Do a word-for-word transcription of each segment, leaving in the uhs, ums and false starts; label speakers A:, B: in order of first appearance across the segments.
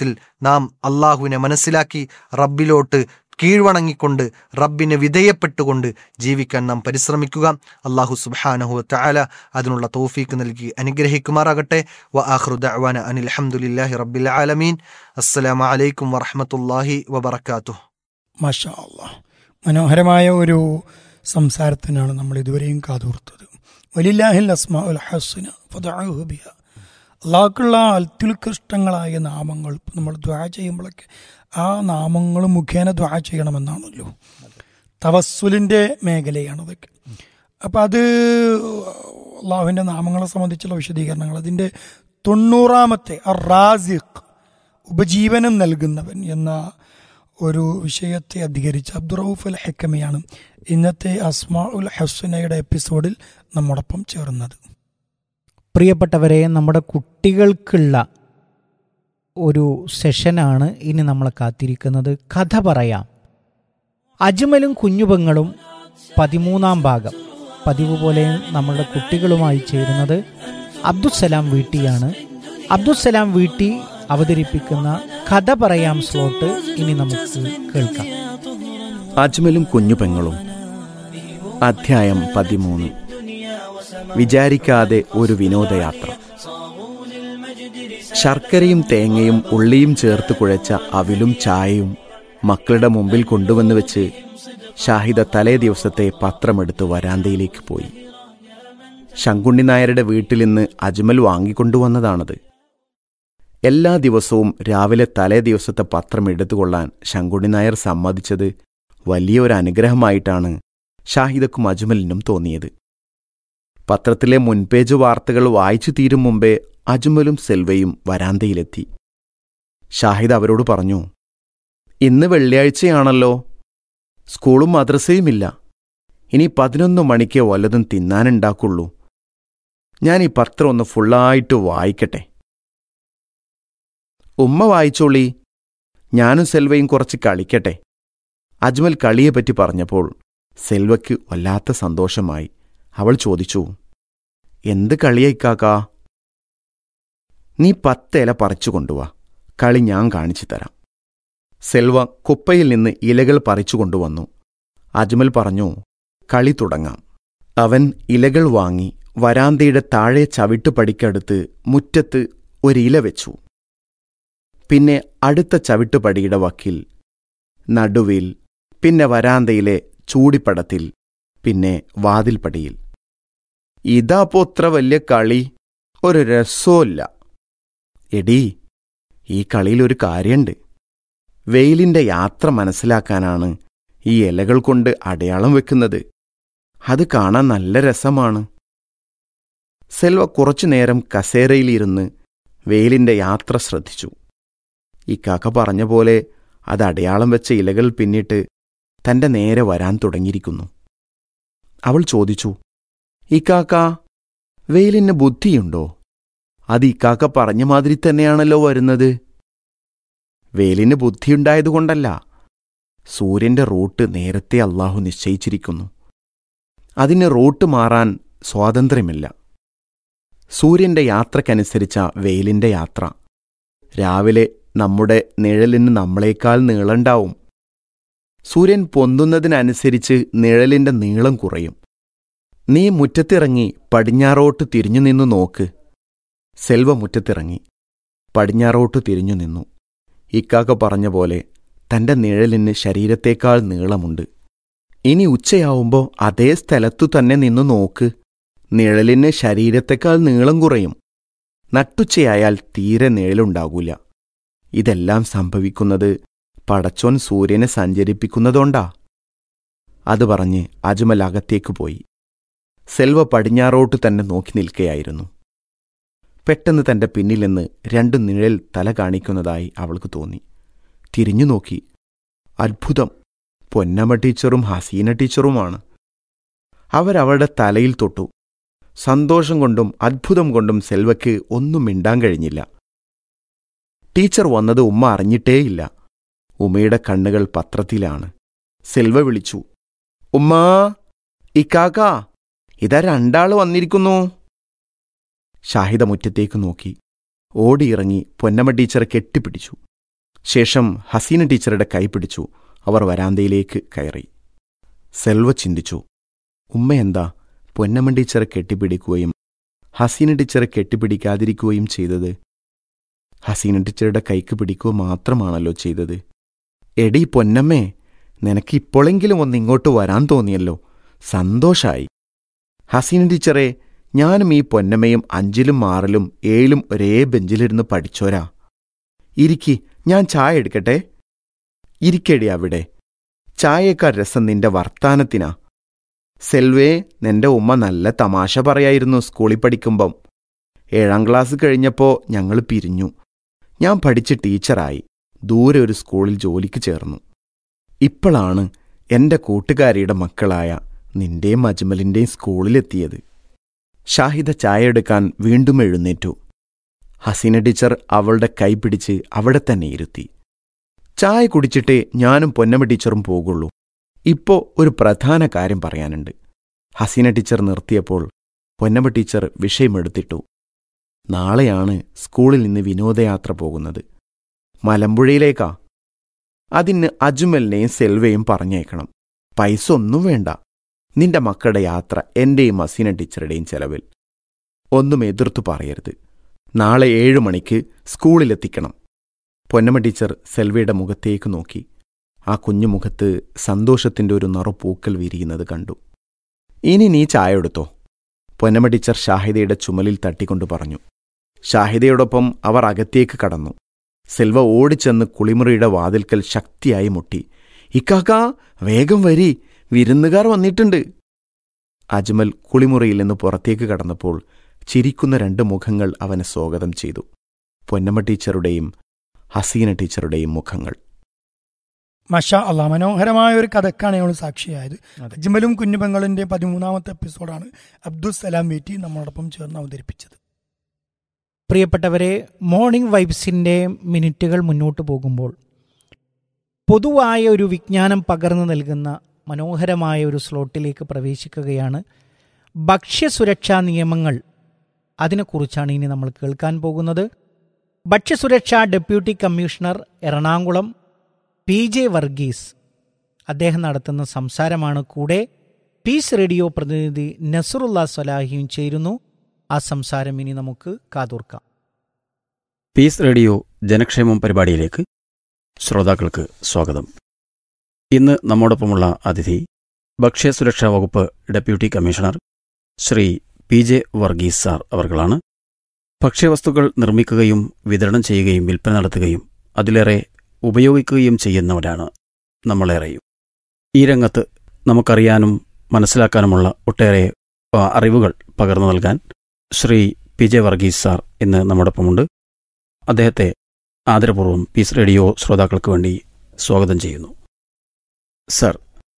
A: ജീവിതത്തിൽ നാം അള്ളാഹുവിനെ മനസ്സിലാക്കി റബ്ബിലോട്ട് കീഴ്വണങ്ങിക്കൊണ്ട് റബ്ബിന് വിധേയപ്പെട്ടുകൊണ്ട് ജീവിക്കാൻ നാം പരിശ്രമിക്കുക. അള്ളാഹു സുബ്ഹാനഹു വതആല അതിനുള്ള തൗഫീക്ക് നൽകി അനുഗ്രഹിക്കുമാറാകട്ടെ. വ ആഖിറു ദഅ്വാന അനിൽ ഹംദുലില്ലാഹി റബ്ബിൽ ആലമീൻ. അസ്സലാമു അലൈക്കും വറഹ്മത്തുള്ളാഹി വബറകാതുഹു.
B: മാഷാ അല്ലാഹ്, മനോഹരമായ ഒരു സംസാരത്തിനാണ് നമ്മൾ ഇതുവരെയും കാതോർത്തത്. വലില്ലാഹിൽ അസ്മാഉൽ ഹസ്ന ഫദഉഹു ബിഹാ. അള്ളാഹ്ക്കുള്ള അത്യുത്കൃഷ്ടങ്ങളായ നാമങ്ങൾ നമ്മൾ ദുആ ചെയ്യുമ്പോഴൊക്കെ ആ നാമങ്ങൾ മുഖേന ദുആ ചെയ്യണമെന്നാണല്ലോ. തവസ്സുലിൻ്റെ മേഖലയാണ് അതൊക്കെ. അപ്പം അത് അള്ളാഹുവിൻ്റെ നാമങ്ങളെ സംബന്ധിച്ചുള്ള വിശദീകരണങ്ങൾ അതിൻ്റെ തൊണ്ണൂറാമത്തെ അർ-റാസിഖ്, ഉപജീവനം നൽകുന്നവൻ എന്ന ഒരു വിഷയത്തെ അധികരിച്ച് അബ്ദുറൌഫ് അൽ ഹക്കമിയാണ് ഇന്നത്തെ അസ്മാഉൽ ഹസ്നയുടെ എപ്പിസോഡിൽ നമ്മോടൊപ്പം ചേർന്നത്.
C: പ്രിയപ്പെട്ടവരെ, നമ്മുടെ കുട്ടികൾക്കുള്ള ഒരു സെഷനാണ് ഇനി നമ്മളെ കാത്തിരിക്കുന്നത്. കഥ പറയാം. അജ്മലും കുഞ്ഞുപെങ്ങളും പതിമൂന്നാം ഭാഗം. പതിവ് പോലെ നമ്മളുടെ കുട്ടികളുമായി ചേരുന്നത് അബ്ദുസ്സലാം വീട്ടിയാണ്. അബ്ദുസ്സലാം വീട്ടി അവതരിപ്പിക്കുന്ന കഥ പറയാം സ്ലോട്ട് ഇനി നമുക്ക് കേൾക്കാം.
D: അജ്മലും കുഞ്ഞുപെങ്ങളും, അധ്യായം പതിമൂന്ന്. വിചാരിക്കാതെ ഒരു വിനോദയാത്ര. ശർക്കരയും തേങ്ങയും ഉള്ളിയും ചേർത്ത് കുഴച്ച അവിലും ചായയും മക്കളുടെ മുമ്പിൽ കൊണ്ടുവന്ന് വെച്ച് ഷാഹിദ തലേ ദിവസത്തെ പത്രമെടുത്ത് വരാന്തയിലേക്ക് പോയി. ശങ്കുണ്ണി നായരുടെ വീട്ടിൽ നിന്ന് അജ്മൽ വാങ്ങിക്കൊണ്ടുവന്നതാണത്. എല്ലാ ദിവസവും രാവിലെ തലേ ദിവസത്തെ പത്രം എടുത്തുകൊള്ളാൻ ശങ്കുണ്ണി നായർ സമ്മതിച്ചത് വലിയൊരു അനുഗ്രഹമായിട്ടാണ് ഷാഹിദക്കും അജ്മലിനും തോന്നിയത്. പത്രത്തിലെ മുൻപേജ് വാർത്തകൾ വായിച്ചു തീരും മുമ്പേ അജ്മലും സെൽവയും വരാന്തയിലെത്തി. ഷാഹിദ് അവരോട് പറഞ്ഞു, ഇന്ന് വെള്ളിയാഴ്ചയാണല്ലോ, സ്കൂളും മദ്രസയുമില്ല. ഇനി പതിനൊന്ന് മണിക്ക് വല്ലതും തിന്നാനുണ്ടാക്കുള്ളൂ. ഞാൻ ഈ പത്രം ഒന്ന് ഫുള്ളായിട്ട് വായിക്കട്ടെ. ഉമ്മ വായിച്ചോളി, ഞാനും സെൽവയും കുറച്ച് കളിക്കട്ടെ. അജ്മൽ കളിയെപ്പറ്റി പറഞ്ഞപ്പോൾ സെൽവയ്ക്ക് വല്ലാത്ത സന്തോഷമായി. അവൾ ചോദിച്ചു, എന്ത് കളിയായിക്കാക്കാ? നീ പത്തേല പറിച്ചു കൊണ്ടുവാ, കളി ഞാൻ കാണിച്ചു തരാം. സെൽവ കുപ്പയിൽ നിന്ന് ഇലകൾ പറിച്ചു കൊണ്ടുവന്നു. അജ്മൽ പറഞ്ഞു, കളി തുടങ്ങാം. അവൻ ഇലകൾ വാങ്ങി വരാന്തയുടെ താഴെ ചവിട്ടുപടിക്കടുത്ത് മുറ്റത്ത് ഒരില വെച്ചു. പിന്നെ അടുത്ത ചവിട്ടുപടിയുടെ വക്കിൽ, നടുവിൽ, പിന്നെ വരാന്തയിലെ ചൂടിപ്പടത്തിൽ, പിന്നെ വാതിൽപ്പടിയിൽ. ഇതാപ്പോ ഇത്ര വലിയ കളി, ഒരു രസമില്ല. എടീ, ഈ കളിയിലൊരു കാര്യമുണ്ട്. വെയിലിൻ്റെ യാത്ര മനസ്സിലാക്കാനാണ് ഈ ഇലകൾ കൊണ്ട് അടയാളം വെക്കുന്നത്. അത് കാണാൻ നല്ല രസമാണ്. സെൽവ കുറച്ചുനേരം കസേരയിലിരുന്ന് വെയിലിൻ്റെ യാത്ര ശ്രദ്ധിച്ചു. ഇക്കാക്ക പറഞ്ഞ പോലെ അത് അടയാളം വെച്ച ഇലകൾ പിന്നിട്ട് തൻ്റെ നേരെ വരാൻ തുടങ്ങിയിരിക്കുന്നു. അവൾ ചോദിച്ചു, ഇക്കാക്ക, വെയിലിന് ബുദ്ധിയുണ്ടോ? അത് ഇക്കാക്ക പറഞ്ഞ മാതിരി തന്നെയാണല്ലോ വരുന്നത്. വെയിലിന് ബുദ്ധിയുണ്ടായതുകൊണ്ടല്ല, സൂര്യന്റെ റൂട്ട് നേരത്തെ അള്ളാഹു നിശ്ചയിച്ചിരിക്കുന്നു. അതിന് റൂട്ട് മാറാൻ സ്വാതന്ത്ര്യമില്ല. സൂര്യന്റെ യാത്രക്കനുസരിച്ച വെയിലിന്റെ യാത്ര. രാവിലെ നമ്മുടെ നിഴലിന് നമ്മളെക്കാൾ നീളണ്ടാവും. സൂര്യൻ പൊന്തുന്നതിനനുസരിച്ച് നിഴലിന്റെ നീളം കുറയും. നീ മുറ്റത്തിറങ്ങി പടിഞ്ഞാറോട്ട് തിരിഞ്ഞു നിന്നു നോക്ക്. സെൽവ മുറ്റത്തിറങ്ങി പടിഞ്ഞാറോട്ട് തിരിഞ്ഞു നിന്നു. ഇക്കാക്ക പറഞ്ഞ പോലെ തന്റെ നിഴലിന് ശരീരത്തേക്കാൾ നീളമുണ്ട്. ഇനി ഉച്ചയാവുമ്പോൾ അതേ സ്ഥലത്തു തന്നെ നിന്നു നോക്ക്. നിഴലിന് ശരീരത്തേക്കാൾ നീളം കുറയും. നട്ടുച്ചയായാൽ തീരെ നിഴലുണ്ടാകൂല. ഇതെല്ലാം സംഭവിക്കുന്നത് പടച്ചോൻ സൂര്യനെ സഞ്ചരിപ്പിക്കുന്നതുകൊണ്ടാ. അത് പറഞ്ഞ് അജ്മൽ അകത്തേക്ക് പോയി. സെൽവ പടിഞ്ഞാറോട്ട് തന്നെ നോക്കി നിൽക്കുകയായിരുന്നു. പെട്ടെന്ന് തന്റെ പിന്നിൽ നിന്ന് രണ്ടു നിഴൽ തല കാണിക്കുന്നതായി അവൾക്ക് തോന്നി. തിരിഞ്ഞു നോക്കി. അത്ഭുതം! പൊന്നമ്മ ടീച്ചറും ഹസീന ടീച്ചറുമാണ്. അവരവളുടെ തലയിൽ തൊട്ടു. സന്തോഷം കൊണ്ടും അത്ഭുതം കൊണ്ടും സെൽവയ്ക്ക് ഒന്നും മിണ്ടാൻ കഴിഞ്ഞില്ല. ടീച്ചർ വന്നത് ഉമ്മ അറിഞ്ഞിട്ടേയില്ല. ഉമ്മയുടെ കണ്ണുകൾ പത്രത്തിലാണ്. സെൽവ വിളിച്ചു, ഉമ്മാ, ഇക്കാക്ക, ഇതാ രണ്ടാള് വന്നിരിക്കുന്നു. ഷാഹിദ മുറ്റത്തേക്ക് നോക്കി. ഓടിയിറങ്ങി പൊന്നമ്മ ടീച്ചറെ കെട്ടിപ്പിടിച്ചു. ശേഷം ഹസീന ടീച്ചറുടെ കൈ പിടിച്ചു അവർ വരാന്തയിലേക്ക് കയറി. സെൽവ ചിന്തിച്ചു, ഉമ്മയെന്താ പൊന്നമ്മ ടീച്ചറെ കെട്ടിപ്പിടിക്കുകയും ഹസീന ടീച്ചറെ കെട്ടിപ്പിടിക്കാതിരിക്കുകയും ചെയ്തത്? ഹസീന ടീച്ചറുടെ കൈക്ക് പിടിക്കുക മാത്രമാണല്ലോ ചെയ്തത്. എടി പൊന്നമ്മേ, നിനക്ക് ഇപ്പോഴെങ്കിലും ഒന്ന് ഇങ്ങോട്ട് വരാൻ തോന്നിയല്ലോ, സന്തോഷായി. ഹസീന ടീച്ചറെ, ഞാനും ഈ പൊന്നമ്മയും അഞ്ചിലും ആറിലും ഏഴിലും ഒരേ ബെഞ്ചിലിരുന്ന് പഠിച്ചോരാ. ഇരിക്കി, ഞാൻ ചായ എടുക്കട്ടെ? ഇരിക്കടി അവിടെ. ചായയേക്കാൾ രസം നിന്റെ വർത്താനത്തിനാ. സെൽവേ, നിന്റെ ഉമ്മ നല്ല തമാശ പറയായിരുന്നു സ്കൂളിൽ പഠിക്കുമ്പം. ഏഴാം ക്ലാസ് കഴിഞ്ഞപ്പോൾ ഞങ്ങൾ പിരിഞ്ഞു. ഞാൻ പഠിച്ച് ടീച്ചറായി ദൂരെ ഒരു സ്കൂളിൽ ജോലിക്ക് ചേർന്നു. ഇപ്പോഴാണ് എൻ്റെ കൂട്ടുകാരിയുടെ മക്കളായ നിന്റെയും അജ്മലിൻ്റെയും സ്കൂളിലെത്തിയത്. ഷാഹിദ ചായ എടുക്കാൻ വീണ്ടും എഴുന്നേറ്റു. ഹസീന ടീച്ചർ അവളുടെ കൈ പിടിച്ച് അവിടെ തന്നെ ഇരുത്തി. ചായ കുടിച്ചിട്ടേ ഞാനും പൊന്നമ്മ ടീച്ചറും പോകുള്ളൂ. ഇപ്പോ ഒരു പ്രധാന കാര്യം പറയാനുണ്ട്. Hasina teacher നിർത്തിയപ്പോൾ Ponnamma teacher വിഷയമെടുത്തിട്ടു. നാളെയാണ് സ്കൂളിൽ നിന്ന് വിനോദയാത്ര പോകുന്നത്. മലമ്പുഴയിലേക്കാ. അതിന് അജ്മലിനെയും സെൽവയും പറഞ്ഞേക്കണം. പൈസ ഒന്നും വേണ്ട. നിന്റെ മക്കളുടെ യാത്ര എന്റെയും ഹസീന ടീച്ചറുടെയും ചെലവിൽ. ഒന്നും എതിർത്തു പറയരുത്. നാളെ ഏഴു മണിക്ക് സ്കൂളിലെത്തിക്കണം. പൊന്നമ്മ ടീച്ചർ സെൽവയുടെ മുഖത്തേക്ക് നോക്കി. ആ കുഞ്ഞു മുഖത്ത് സന്തോഷത്തിന്റെ ഒരു നറുപൂക്കൽ വിരിയുന്നത് കണ്ടു. ഇനി നീ ചായ എടുത്തോ, പൊന്നമ്മ ടീച്ചർ ഷാഹിദയുടെ ചുമലിൽ തട്ടിക്കൊണ്ടു പറഞ്ഞു. ഷാഹിദയോടൊപ്പം അവർ അകത്തേക്ക് കടന്നു. സെൽവ ഓടിച്ചെന്ന് കുളിമുറിയുടെ വാതിൽക്കൽ ശക്തിയായി മുട്ടി. ഇക്കാക്കാ, വേഗം വരി, വിരുന്നുകാർ വന്നിട്ടുണ്ട്. അജ്മൽ കുളിമുറിയിൽ നിന്ന് പുറത്തേക്ക് കടന്നപ്പോൾ ചിരിക്കുന്ന രണ്ട് മുഖങ്ങൾ അവനെ സ്വാഗതം ചെയ്തു. പൊന്നമ്മ ടീച്ചറുടെയും ഹസീന ടീച്ചറുടെയും മുഖങ്ങൾ.
B: മഷാ അള്ളാ, മനോഹരമായ ഒരു കഥക്കാണ് ഞങ്ങൾ സാക്ഷിയായത്. അജ്മലും കുഞ്ഞുപെങ്ങളിന്റെ പതിമൂന്നാമത്തെ എപ്പിസോഡാണ് അബ്ദുൽ സലാം വീറ്റി നമ്മളോടൊപ്പം ചേർന്ന് അവതരിപ്പിച്ചത്.
C: പ്രിയപ്പെട്ടവരെ, മോർണിംഗ് വൈബ്സിൻ്റെ മിനിറ്റുകൾ മുന്നോട്ട് പോകുമ്പോൾ പൊതുവായ ഒരു വിജ്ഞാനം പകർന്നു നൽകുന്ന മനോഹരമായ ഒരു സ്ലോട്ടിലേക്ക് പ്രവേശിക്കുകയാണ്. ഭക്ഷ്യസുരക്ഷാ നിയമങ്ങൾ, അതിനെക്കുറിച്ചാണ് ഇനി നമ്മൾ കേൾക്കാൻ പോകുന്നത്. ഭക്ഷ്യസുരക്ഷാ deputy commissioner Ernakulam P J Varghese അദ്ദേഹം നടത്തുന്ന സംസാരമാണ്. കൂടെ പീസ് റേഡിയോ പ്രതിനിധി നസറുല്ല സലാഹിയും ചേരുന്നു. ആ സംസാരം ഇനി നമുക്ക് കാതോർക്കാം.
E: പീസ് റേഡിയോ ജനക്ഷേമം പരിപാടിയിലേക്ക് ശ്രോതാക്കൾക്ക് സ്വാഗതം. ഇന്ന് നമ്മോടൊപ്പമുള്ള അതിഥി ഭക്ഷ്യസുരക്ഷാ വകുപ്പ് deputy commissioner Shri P J Varghese sir അവർകളാണ്. ഭക്ഷ്യവസ്തുക്കൾ നിർമ്മിക്കുകയും വിതരണം ചെയ്യുകയും വിൽപ്പന നടത്തുകയും അതിലേറെ ഉപയോഗിക്കുകയും ചെയ്യുന്നവരാണ് നമ്മളേറെയും. ഈ രംഗത്ത് നമുക്കറിയാനും മനസ്സിലാക്കാനുമുള്ള ഒട്ടേറെ അറിവുകൾ പകർന്നു നൽകാൻ Shri P J Varghese sir ഇന്ന് നമ്മോടൊപ്പമുണ്ട്. അദ്ദേഹത്തെ ആദരപൂർവ്വം പീസ് റേഡിയോ ശ്രോതാക്കൾക്ക് വേണ്ടി സ്വാഗതം ചെയ്യുന്നു. സർ,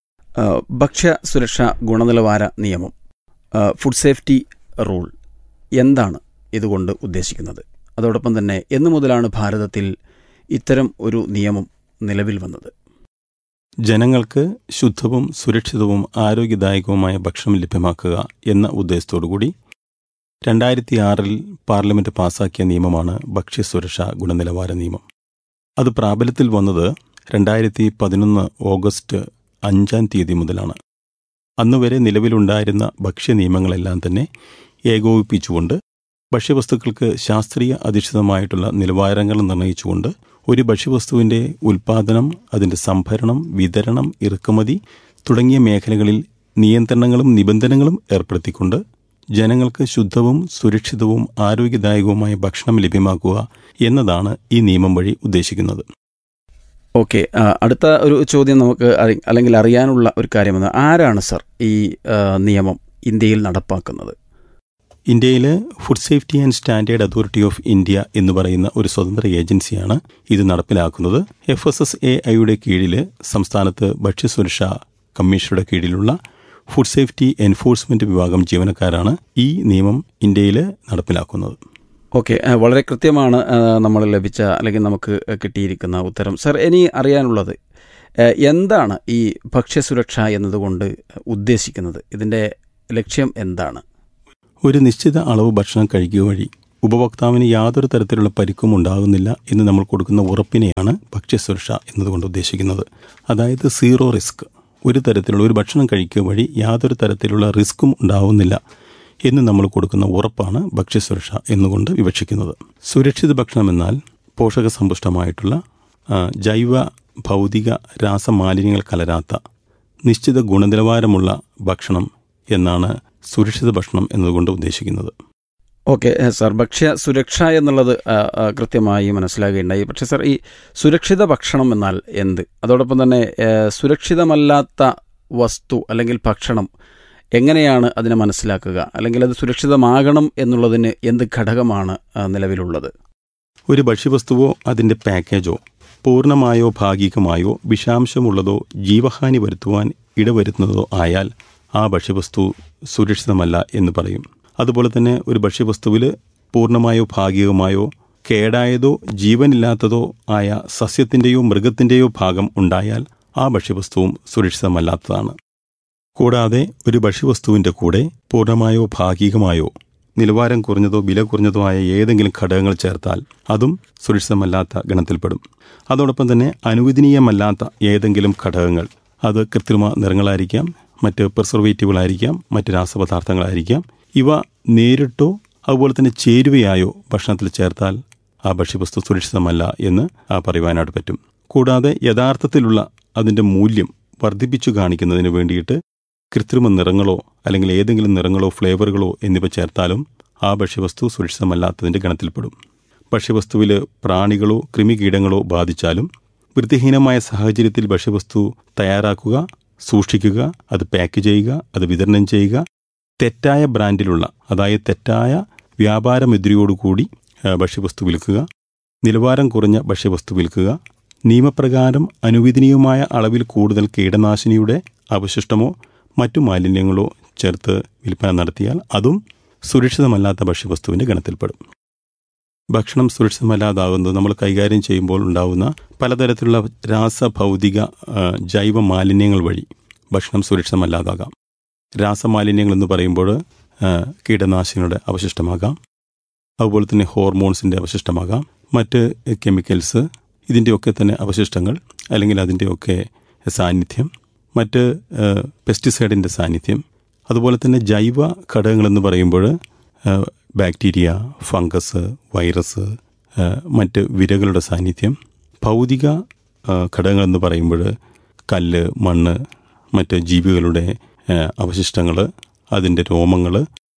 E: ഭക്ഷ്യ സുരക്ഷാ ഗുണനിലവാര നിയമം, ഫുഡ് സേഫ്റ്റി റൂൾ, എന്താണ് ഇതുകൊണ്ട് ഉദ്ദേശിക്കുന്നത്? അതോടൊപ്പം തന്നെ എന്നു മുതലാണ് ഭാരതത്തിൽ ഇത്തരം ഒരു നിയമം നിലവിൽ വന്നത്?
F: ജനങ്ങൾക്ക് ശുദ്ധവും സുരക്ഷിതവും ആരോഗ്യദായകവുമായ ഭക്ഷണം ലഭ്യമാക്കുക എന്ന ഉദ്ദേശത്തോടുകൂടി രണ്ടായിരത്തി ആറിൽ പാർലമെന്റ് പാസാക്കിയ നിയമമാണ് ഭക്ഷ്യസുരക്ഷാ ഗുണനിലവാര നിയമം. അത് പ്രാബല്യത്തിൽ വന്നത് രണ്ടായിരത്തി പതിനൊന്ന് ഓഗസ്റ്റ് അഞ്ചാം തീയതി മുതലാണ്. അന്നുവരെ നിലവിലുണ്ടായിരുന്ന ഭക്ഷ്യ നിയമങ്ങളെല്ലാം തന്നെ ഏകോപിപ്പിച്ചുകൊണ്ട് ഭക്ഷ്യവസ്തുക്കൾക്ക് ശാസ്ത്രീയ അധിഷ്ഠിതമായിട്ടുള്ള നിലവാരങ്ങൾ നിർണ്ണയിച്ചുകൊണ്ട് ഒരു ഭക്ഷ്യവസ്തുവിൻ്റെ ഉൽപ്പാദനം, അതിൻ്റെ സംഭരണം, വിതരണം, ഇറക്കുമതി തുടങ്ങിയ മേഖലകളിൽ നിയന്ത്രണങ്ങളും നിബന്ധനകളും ഏർപ്പെടുത്തിക്കൊണ്ട് ജനങ്ങൾക്ക് ശുദ്ധവും സുരക്ഷിതവും ആരോഗ്യദായകവുമായ ഭക്ഷണം ലഭ്യമാക്കുക എന്നതാണ് ഈ നിയമം വഴി ഉദ്ദേശിക്കുന്നത്.
E: ഓക്കെ, അടുത്ത ഒരു ചോദ്യം നമുക്ക് അല്ലെങ്കിൽ അറിയാനുള്ള ഒരു കാര്യമെന്ന്, ആരാണ് സർ ഈ നിയമം ഇന്ത്യയിൽ നടപ്പാക്കുന്നത്?
F: ഇന്ത്യയിൽ food safety and standard authority of India എന്ന് പറയുന്ന ഒരു സ്വതന്ത്ര ഏജൻസിയാണ് ഇത് നടപ്പിലാക്കുന്നത്. എഫ് എസ് എസ് എ ഐയുടെ കീഴിൽ സംസ്ഥാനത്ത് ഭക്ഷ്യസുരക്ഷാ കമ്മീഷനുടെ കീഴിലുള്ള ഫുഡ് സേഫ്റ്റി എൻഫോഴ്സ്മെന്റ് വിഭാഗം ജീവനക്കാരാണ് ഈ നിയമം ഇന്ത്യയിൽ നടപ്പിലാക്കുന്നത്.
E: ഓക്കെ, വളരെ കൃത്യമാണ് നമ്മൾ ലഭിച്ച അല്ലെങ്കിൽ നമുക്ക് കിട്ടിയിരിക്കുന്ന ഉത്തരം. സർ, ഇനി അറിയാനുള്ളത് എന്താണ് ഈ ഭക്ഷ്യസുരക്ഷ എന്നതുകൊണ്ട് ഉദ്ദേശിക്കുന്നത്? ഇതിൻ്റെ ലക്ഷ്യം എന്താണ്?
F: ഒരു നിശ്ചിത അളവ് ഭക്ഷണം കഴിക്കുക വഴി ഉപഭോക്താവിന് യാതൊരു തരത്തിലുള്ള പരിക്കും ഉണ്ടാകുന്നില്ല എന്ന് നമ്മൾ കൊടുക്കുന്ന ഉറപ്പിനെയാണ് ഭക്ഷ്യസുരക്ഷ എന്നതുകൊണ്ട് ഉദ്ദേശിക്കുന്നത്. അതായത് സീറോ റിസ്ക്, ഒരു തരത്തിലുള്ള ഒരു ഭക്ഷണം കഴിക്കുക വഴി യാതൊരു തരത്തിലുള്ള റിസ്ക്കും ഉണ്ടാവുന്നില്ല എന്ന് നമ്മൾ കൊടുക്കുന്ന ഉറപ്പാണ് ഭക്ഷ്യസുരക്ഷ എന്നുകൊണ്ട് വിവക്ഷിക്കുന്നത്. സുരക്ഷിത ഭക്ഷണം എന്നാൽ പോഷകസമ്പുഷ്ടമായിട്ടുള്ള ജൈവ ഭൗതിക രാസമാലിന്യങ്ങൾ കലരാത്ത നിശ്ചിത ഗുണനിലവാരമുള്ള ഭക്ഷണം എന്നാണ് സുരക്ഷിത ഭക്ഷണം എന്നതുകൊണ്ട് ഉദ്ദേശിക്കുന്നത്.
E: ഓക്കെ സാർ, ഭക്ഷ്യ സുരക്ഷ എന്നുള്ളത് കൃത്യമായി മനസ്സിലാകുകയുണ്ടായി. പക്ഷേ സാർ, ഈ സുരക്ഷിത ഭക്ഷണം എന്നാൽ എന്ത്? അതോടൊപ്പം തന്നെ സുരക്ഷിതമല്ലാത്ത വസ്തു അല്ലെങ്കിൽ ഭക്ഷണം എങ്ങനെയാണ് അതിനെ മനസ്സിലാക്കുക? അല്ലെങ്കിൽ അത് സുരക്ഷിതമാകണം എന്നുള്ളതിന് എന്ത് ഘടകമാണ് നിലവിലുള്ളത്?
F: ഒരു ഭക്ഷ്യവസ്തുവോ അതിൻ്റെ പാക്കേജോ പൂർണ്ണമായോ ഭാഗികമായോ വിഷാംശമുള്ളതോ ജീവഹാനി വരുത്തുവാൻ ഇടവരുത്തുന്നതോ ആയാൽ ആ ഭക്ഷ്യവസ്തു സുരക്ഷിതമല്ല എന്ന് പറയും. അതുപോലെ തന്നെ ഒരു ഭക്ഷ്യവസ്തുവിൽ പൂർണ്ണമായോ ഭാഗികമായോ കേടായതോ ജീവനില്ലാത്തതോ ആയ സസ്യത്തിൻ്റെയോ മൃഗത്തിൻ്റെയോ ഭാഗം ഉണ്ടായാൽ ആ ഭക്ഷ്യവസ്തുവും സുരക്ഷിതമല്ലാത്തതാണ്. കൂടാതെ ഒരു ഭക്ഷ്യവസ്തുവിൻ്റെ കൂടെ പൂർണ്ണമായോ ഭാഗികമായോ നിലവാരം കുറഞ്ഞതോ വില കുറഞ്ഞതോ ആയ ഏതെങ്കിലും ഘടകങ്ങൾ ചേർത്താൽ അതും സുരക്ഷിതമല്ലാത്ത ഗണത്തിൽപ്പെടും. അതോടൊപ്പം തന്നെ അനുവദനീയമല്ലാത്ത ഏതെങ്കിലും ഘടകങ്ങൾ, അത് കൃത്രിമ നിറങ്ങളായിരിക്കാം, മറ്റ് പ്രിസർവേറ്റീവുകളായിരിക്കാം, മറ്റ് രാസപദാർത്ഥങ്ങളായിരിക്കാം, ഇവ നേരിട്ടോ അതുപോലെ തന്നെ ചേരുവയായോ ഭക്ഷണത്തിൽ ചേർത്താൽ ആ ഭക്ഷ്യവസ്തു സുരക്ഷിതമല്ല എന്ന് പറയുവാനായിട്ട് പറ്റും. കൂടാതെ യഥാർത്ഥത്തിലുള്ള അതിൻ്റെ മൂല്യം വർദ്ധിപ്പിച്ചു കാണിക്കുന്നതിന് വേണ്ടിയിട്ട് കൃത്രിമ നിറങ്ങളോ അല്ലെങ്കിൽ ഏതെങ്കിലും നിറങ്ങളോ ഫ്ലേവറുകളോ എന്നിവ ചേർത്താലും ആ ഭക്ഷ്യവസ്തു സുരക്ഷിതമല്ലാത്തതിൻ്റെ ഗണത്തിൽപ്പെടും. ഭക്ഷ്യവസ്തുവിൽ പ്രാണികളോ കൃമികീടങ്ങളോ ബാധിച്ചാലും വൃത്തിഹീനമായ സാഹചര്യത്തിൽ ഭക്ഷ്യവസ്തു തയ്യാറാക്കുക, സൂക്ഷിക്കുക, അത് പാക്ക് ചെയ്യുക, അത് വിതരണം ചെയ്യുക, തെറ്റായ ബ്രാൻഡിലുള്ള അതായത് തെറ്റായ വ്യാപാരമുദ്രയോടുകൂടി ഭക്ഷ്യവസ്തു വിൽക്കുക, നിലവാരം കുറഞ്ഞ ഭക്ഷ്യവസ്തു വിൽക്കുക, നിയമപ്രകാരം അനുവദനീയമായ അളവിൽ കൂടുതൽ കീടനാശിനിയുടെ അവശിഷ്ടമോ മറ്റു മാലിന്യങ്ങളോ ചേർത്ത് വിൽപ്പന നടത്തിയാൽ അതും സുരക്ഷിതമല്ലാത്ത ഭക്ഷ്യവസ്തുവിൻ്റെ ഗണത്തിൽപ്പെടും. ഭക്ഷണം സുരക്ഷിതമല്ലാതാകുന്നത് നമ്മൾ കൈകാര്യം ചെയ്യുമ്പോൾ ഉണ്ടാകുന്ന പലതരത്തിലുള്ള രാസഭൗതിക ജൈവ മാലിന്യങ്ങൾ വഴി ഭക്ഷണം സുരക്ഷിതമല്ലാതാകാം. രാസമാലിന്യങ്ങൾ എന്ന് പറയുമ്പോൾ കീടനാശിനിയുടെ അവശിഷ്ടമാകാം, അതുപോലെ തന്നെ ഹോർമോൺസിൻ്റെ അവശിഷ്ടമാകാം, മറ്റ് കെമിക്കൽസ്, ഇതിൻ്റെയൊക്കെ തന്നെ അവശിഷ്ടങ്ങൾ അല്ലെങ്കിൽ അതിൻ്റെയൊക്കെ സാന്നിധ്യം, മറ്റ് പെസ്റ്റിസൈഡിൻ്റെ സാന്നിധ്യം, അതുപോലെ തന്നെ ജൈവ ഘടകങ്ങളെന്ന് പറയുമ്പോൾ ബാക്ടീരിയ, ഫംഗസ്, വൈറസ്, മറ്റ് വിരകളുടെ സാന്നിധ്യം, ഭൗതിക ഘടകങ്ങളെന്ന് പറയുമ്പോൾ കല്ല്, മണ്ണ്, മറ്റ് ജീവികളുടെ അവശിഷ്ടങ്ങൾ, അതിൻ്റെ രോമങ്ങൾ,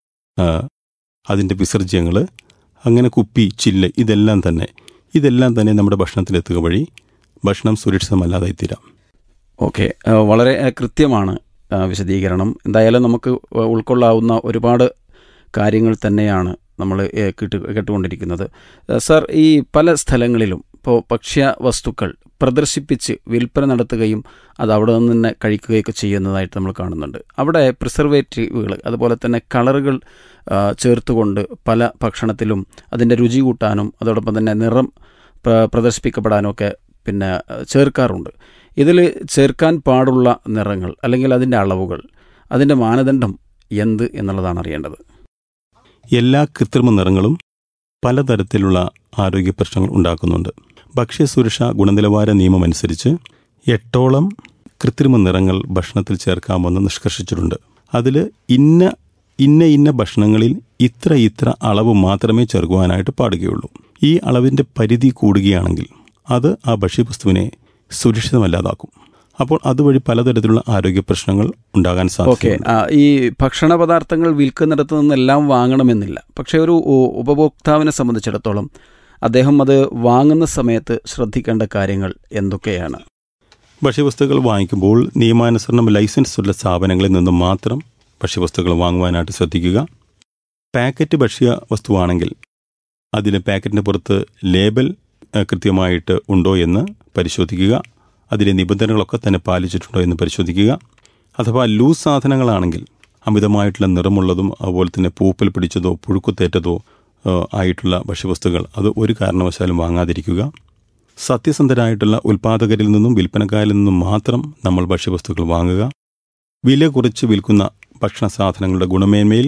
F: അതിൻ്റെ വിസർജ്യങ്ങൾ, അങ്ങനെ കുപ്പി, ചില്ല്, ഇതെല്ലാം തന്നെ ഇതെല്ലാം തന്നെ നമ്മുടെ ഭക്ഷണത്തിലെത്തുക വഴി ഭക്ഷണം സുരക്ഷിതമല്ലാതായിത്തീരാം.
E: ഓക്കെ, വളരെ കൃത്യമാണ് വിശദീകരണം. എന്തായാലും നമുക്ക് ഉൾക്കൊള്ളാവുന്ന ഒരുപാട് കാര്യങ്ങൾ തന്നെയാണ് നമ്മൾ കേട്ട് കേട്ടുകൊണ്ടിരിക്കുന്നത്. സാർ, ഈ പല സ്ഥലങ്ങളിലും ഇപ്പോൾ ഭക്ഷ്യ വസ്തുക്കൾ പ്രദർശിപ്പിച്ച് വിൽപ്പന നടത്തുകയും അത് അവിടെ നിന്ന് തന്നെ കഴിക്കുകയൊക്കെ ചെയ്യുന്നതായിട്ട് നമ്മൾ കാണുന്നുണ്ട്. അവിടെ പ്രിസർവേറ്റീവുകൾ അതുപോലെ തന്നെ കളറുകൾ ചേർത്തുകൊണ്ട് പല ഭക്ഷണത്തിലും അതിൻ്റെ രുചി കൂട്ടാനും അതോടൊപ്പം തന്നെ നിറം പ്രദർശിപ്പിക്കപ്പെടാനും ഒക്കെ പിന്നെ ചേർക്കാറുണ്ട്. ഇതിൽ ചേർക്കാൻ പാടുള്ള നിറങ്ങൾ അല്ലെങ്കിൽ അതിൻ്റെ അളവുകൾ, അതിൻ്റെ മാനദണ്ഡം എന്ത് എന്നുള്ളതാണ് അറിയേണ്ടത്.
F: എല്ലാ കൃത്രിമ നിറങ്ങളും പലതരത്തിലുള്ള ആരോഗ്യ പ്രശ്നങ്ങൾ ഉണ്ടാക്കുന്നുണ്ട്. ഭക്ഷ്യസുരക്ഷാ ഗുണനിലവാര നിയമം അനുസരിച്ച് എട്ടോളം കൃത്രിമ നിറങ്ങൾ ഭക്ഷണത്തിൽ ചേർക്കാമെന്ന് നിഷ്കർഷിച്ചിട്ടുണ്ട്. അതിൽ ഇന്ന ഇന്ന ഇന്ന ഭക്ഷണങ്ങളിൽ ഇത്ര ഇത്ര അളവ് മാത്രമേ ചേർക്കുവാനായിട്ട് പാടുകയുള്ളൂ. ഈ അളവിൻ്റെ പരിധി കൂടുകയാണെങ്കിൽ അത് ആ ഭക്ഷ്യവസ്തുവിനെ സുരക്ഷിതമല്ലാതാക്കും. അപ്പോൾ അതുവഴി പലതരത്തിലുള്ള ആരോഗ്യ പ്രശ്നങ്ങൾ ഉണ്ടാകാൻ സാധിക്കും.
E: ഈ ഭക്ഷണ പദാർത്ഥങ്ങൾ വിൽക്കുന്നിടത്ത് നിന്നെല്ലാം വാങ്ങണമെന്നില്ല. പക്ഷേ ഒരു ഉപഭോക്താവിനെ സംബന്ധിച്ചിടത്തോളം അദ്ദേഹം അത് വാങ്ങുന്ന സമയത്ത് ശ്രദ്ധിക്കേണ്ട കാര്യങ്ങൾ എന്തൊക്കെയാണ്?
F: ഭക്ഷ്യവസ്തുക്കൾ വാങ്ങിക്കുമ്പോൾ നിയമാനുസരണം ലൈസൻസ് ഉള്ള സ്ഥാപനങ്ങളിൽ നിന്ന് മാത്രം ഭക്ഷ്യവസ്തുക്കൾ വാങ്ങുവാനായിട്ട് ശ്രദ്ധിക്കുക. പാക്കറ്റ് ഭക്ഷ്യ വസ്തുവാണെങ്കിൽ അതിൽ പാക്കറ്റിന് പുറത്ത് ലേബൽ കൃത്യമായിട്ട് ഉണ്ടോ എന്ന് പരിശോധിക്കുക. അതിലെ നിബന്ധനകളൊക്കെ തന്നെ പാലിച്ചിട്ടുണ്ടോ എന്ന് പരിശോധിക്കുക. അഥവാ ലൂസ് സാധനങ്ങളാണെങ്കിൽ അമിതമായിട്ടുള്ള നിറമുള്ളതും അതുപോലെ തന്നെ പൂപ്പൽ പിടിച്ചതോ പുഴുക്കുത്തേറ്റതോ ആയിട്ടുള്ള ഭക്ഷ്യവസ്തുക്കൾ അത് ഒരു കാരണവശാലും വാങ്ങാതിരിക്കുക. സത്യസന്ധരായിട്ടുള്ള ഉൽപ്പാദകരിൽ നിന്നും വിൽപ്പനക്കാരിൽ നിന്നും മാത്രം നമ്മൾ ഭക്ഷ്യവസ്തുക്കൾ വാങ്ങുക. വില കുറച്ച് വിൽക്കുന്ന ഭക്ഷണ സാധനങ്ങളുടെ ഗുണമേന്മയിൽ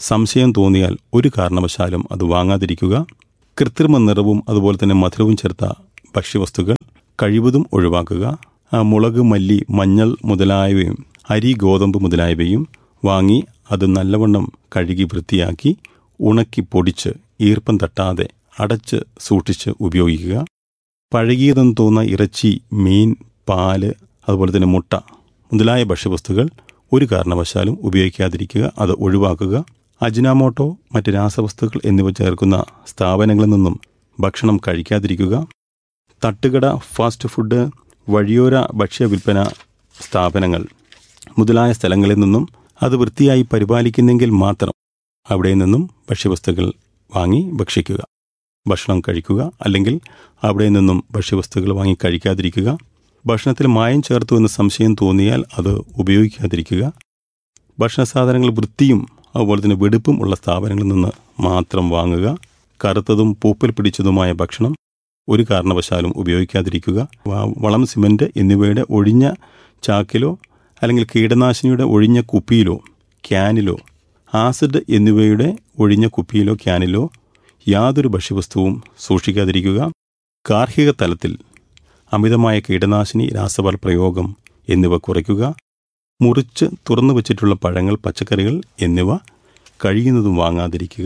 F: സംശയം തോന്നിയാൽ ഒരു കാരണവശാലും അത് വാങ്ങാതിരിക്കുക. കൃത്രിമ നിറവും അതുപോലെ തന്നെ മധുരവും ചേർത്ത ഭക്ഷ്യവസ്തുക്കൾ കഴിവതും ഒഴിവാക്കുക. മുളക്, മല്ലി, മഞ്ഞൾ മുതലായവയും അരി, ഗോതമ്പ് മുതലായവയും വാങ്ങി അത് നല്ലവണ്ണം കഴുകി വൃത്തിയാക്കി ഉണക്കി പൊടിച്ച് ഈർപ്പം തട്ടാതെ അടച്ച് സൂക്ഷിച്ച് ഉപയോഗിക്കുക. പഴകിയതെന്ന് തോന്നുന്ന ഇറച്ചി, മീൻ, പാല്, അതുപോലെ തന്നെ മുട്ട മുതലായ ഭക്ഷ്യവസ്തുക്കൾ ഒരു കാരണവശാലും ഉപയോഗിക്കാതിരിക്കുക, അത് ഒഴിവാക്കുക. അജിനാമോട്ടോ, മറ്റ് രാസവസ്തുക്കൾ എന്നിവ ചേർക്കുന്ന സ്ഥാപനങ്ങളിൽ നിന്നും ഭക്ഷണം കഴിക്കാതിരിക്കുക. തട്ടുകട, ഫാസ്റ്റ് ഫുഡ്, വഴിയോര ഭക്ഷ്യ വിൽപ്പന സ്ഥാപനങ്ങൾ മുതലായ സ്ഥലങ്ങളിൽ നിന്നും അത് വൃത്തിയായി പരിപാലിക്കുന്നെങ്കിൽ മാത്രം അവിടെ നിന്നും ഭക്ഷ്യവസ്തുക്കൾ വാങ്ങി ഭക്ഷിക്കുക, ഭക്ഷണം കഴിക്കുക. അല്ലെങ്കിൽ അവിടെ നിന്നും ഭക്ഷ്യവസ്തുക്കൾ വാങ്ങി കഴിക്കാതിരിക്കുക. ഭക്ഷണത്തിൽ മായം ചേർത്തു എന്ന് സംശയം തോന്നിയാൽ അത് ഉപയോഗിക്കാതിരിക്കുക. ഭക്ഷണ സാധനങ്ങൾ വൃത്തിയും അതുപോലെ തന്നെ വെടുപ്പും ഉള്ള സ്ഥാപനങ്ങളിൽ നിന്ന് മാത്രം വാങ്ങുക. കറുത്തതും പൂപ്പൽ പിടിച്ചതുമായ ഭക്ഷണം ഒരു കാരണവശാലും ഉപയോഗിക്കാതിരിക്കുക. വളം, സിമൻറ്റ് എന്നിവയുടെ ഒഴിഞ്ഞ ചാക്കിലോ അല്ലെങ്കിൽ കീടനാശിനിയുടെ ഒഴിഞ്ഞ കുപ്പിയിലോ ക്യാനിലോ ആസിഡ് എന്നിവയുടെ ഒഴിഞ്ഞ കുപ്പിയിലോ ക്യാനിലോ യാതൊരു ഭക്ഷ്യവസ്തുവും സൂക്ഷിക്കാതിരിക്കുക. ഗാർഹിക തലത്തിൽ അമിതമായ കീടനാശിനി, രാസവള പ്രയോഗം എന്നിവ കുറയ്ക്കുക. മുറിച്ച് തുറന്നു വച്ചിട്ടുള്ള പഴങ്ങൾ, പച്ചക്കറികൾ എന്നിവ കഴിയുന്നതും വാങ്ങാതിരിക്കുക.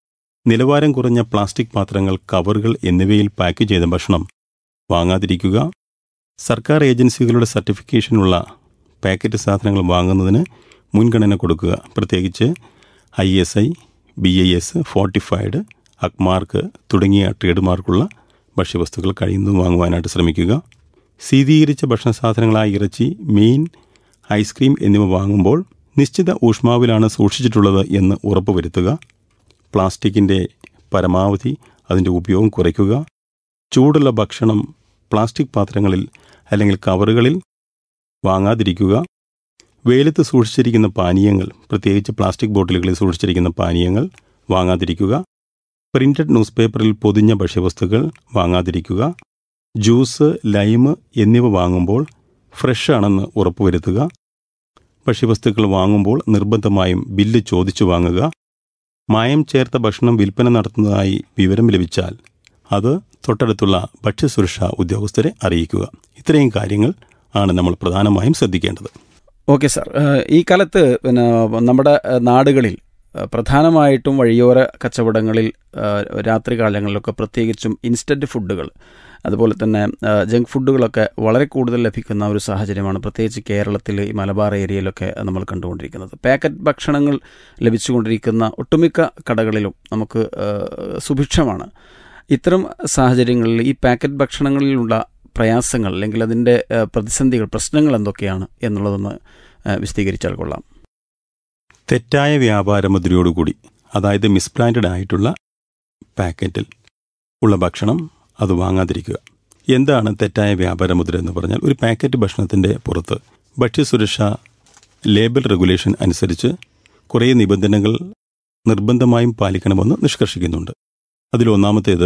F: നിലവാരം കുറഞ്ഞ പ്ലാസ്റ്റിക് പാത്രങ്ങൾ, കവറുകൾ എന്നിവയിൽ പാക്ക് ചെയ്ത ഭക്ഷണം വാങ്ങാതിരിക്കുക. സർക്കാർ ഏജൻസികളുടെ സർട്ടിഫിക്കേഷനുള്ള പാക്കറ്റ് സാധനങ്ങൾ വാങ്ങുന്നതിന് മുൻഗണന കൊടുക്കുക. പ്രത്യേകിച്ച് I S I, B I S, fortified, അക്മാർക്ക് തുടങ്ങിയ ട്രേഡ് മാർക്കുള്ള ഭക്ഷ്യവസ്തുക്കൾ കഴിയുന്നതും വാങ്ങുവാനായിട്ട് ശ്രമിക്കുക. ശീതീകരിച്ച ഭക്ഷണ സാധനങ്ങളായ ഇറച്ചി, മീൻ, ഐസ്ക്രീം എന്നിവ വാങ്ങുമ്പോൾ നിശ്ചിത ഊഷ്മാവിലാണ് സൂക്ഷിച്ചിട്ടുള്ളത് എന്ന് ഉറപ്പുവരുത്തുക. പ്ലാസ്റ്റിക്കിൻ്റെ പരമാവധി അതിൻ്റെ ഉപയോഗം കുറയ്ക്കുക. ചൂടുള്ള ഭക്ഷണം പ്ലാസ്റ്റിക് പാത്രങ്ങളിൽ അല്ലെങ്കിൽ കവറുകളിൽ വാങ്ങാതിരിക്കുക. വെയിലത്ത് സൂക്ഷിച്ചിരിക്കുന്ന പാനീയങ്ങൾ, പ്രത്യേകിച്ച് പ്ലാസ്റ്റിക് ബോട്ടിലുകളിൽ സൂക്ഷിച്ചിരിക്കുന്ന പാനീയങ്ങൾ വാങ്ങാതിരിക്കുക. പ്രിന്റഡ് ന്യൂസ് പേപ്പറിൽ പൊതിഞ്ഞ ഭക്ഷ്യവസ്തുക്കൾ വാങ്ങാതിരിക്കുക. ജ്യൂസ്, ലൈം എന്നിവ വാങ്ങുമ്പോൾ ഫ്രഷ് ആണെന്ന് ഉറപ്പുവരുത്തുക. ഭക്ഷ്യവസ്തുക്കൾ വാങ്ങുമ്പോൾ നിർബന്ധമായും ബില്ല് ചോദിച്ചു വാങ്ങുക. മായം ചേർത്ത ഭക്ഷണം വിൽപ്പന നടത്തുന്നതായി വിവരം ലഭിച്ചാൽ അത് തൊട്ടടുത്തുള്ള ഭക്ഷ്യസുരക്ഷാ ഉദ്യോഗസ്ഥരെ അറിയിക്കുക. ഇത്രയും കാര്യങ്ങൾ ആണ് നമ്മൾ പ്രധാനമായും ശ്രദ്ധിക്കേണ്ടത്.
E: ഓക്കെ സാർ, ഈ കാലത്ത് പിന്നെ നമ്മുടെ നാടുകളിൽ പ്രധാനമായിട്ടും വഴിയോര കച്ചവടങ്ങളിൽ രാത്രി കാലങ്ങളിലൊക്കെ പ്രത്യേകിച്ചും ഇൻസ്റ്റൻറ്റ് ഫുഡുകൾ, അതുപോലെ തന്നെ ജങ്ക് ഫുഡുകളൊക്കെ വളരെ കൂടുതൽ ലഭിക്കുന്ന ഒരു സാഹചര്യമാണ് പ്രത്യേകിച്ച് കേരളത്തിൽ, ഈ മലബാർ ഏരിയയിലൊക്കെ നമ്മൾ കണ്ടുകൊണ്ടിരിക്കുന്നത്. പാക്കറ്റ് ഭക്ഷണങ്ങൾ ലഭിച്ചുകൊണ്ടിരിക്കുന്ന ഒട്ടുമിക്ക കടകളിലും നമുക്ക് സുഭിക്ഷമാണ്. ഇത്തരം സാഹചര്യങ്ങളിൽ ഈ പാക്കറ്റ് ഭക്ഷണങ്ങളിലുള്ള പ്രയാസങ്ങൾ അല്ലെങ്കിൽ അതിൻ്റെ പ്രതിസന്ധികൾ, പ്രശ്നങ്ങൾ എന്തൊക്കെയാണ് എന്നുള്ളതൊന്ന് വിശദീകരിച്ചാൽ കൊള്ളാം.
F: തെറ്റായ വ്യാപാരമുദ്രയോടുകൂടി, അതായത് മിസ്ബ്രാൻഡഡ് ആയിട്ടുള്ള പാക്കറ്റിൽ ഉള്ള ഭക്ഷണം അത് വാങ്ങാതിരിക്കുക. എന്താണ് തെറ്റായ വ്യാപാരമുദ്ര എന്ന് പറഞ്ഞാൽ, ഒരു പാക്കറ്റ് ഭക്ഷണത്തിൻ്റെ പുറത്ത് ഭക്ഷ്യസുരക്ഷാ ലേബൽ റെഗുലേഷൻ അനുസരിച്ച് കുറേ നിബന്ധനകൾ നിർബന്ധമായും പാലിക്കണമെന്ന് നിഷ്കർഷിക്കുന്നുണ്ട്. അതിലൊന്നാമത്തേത്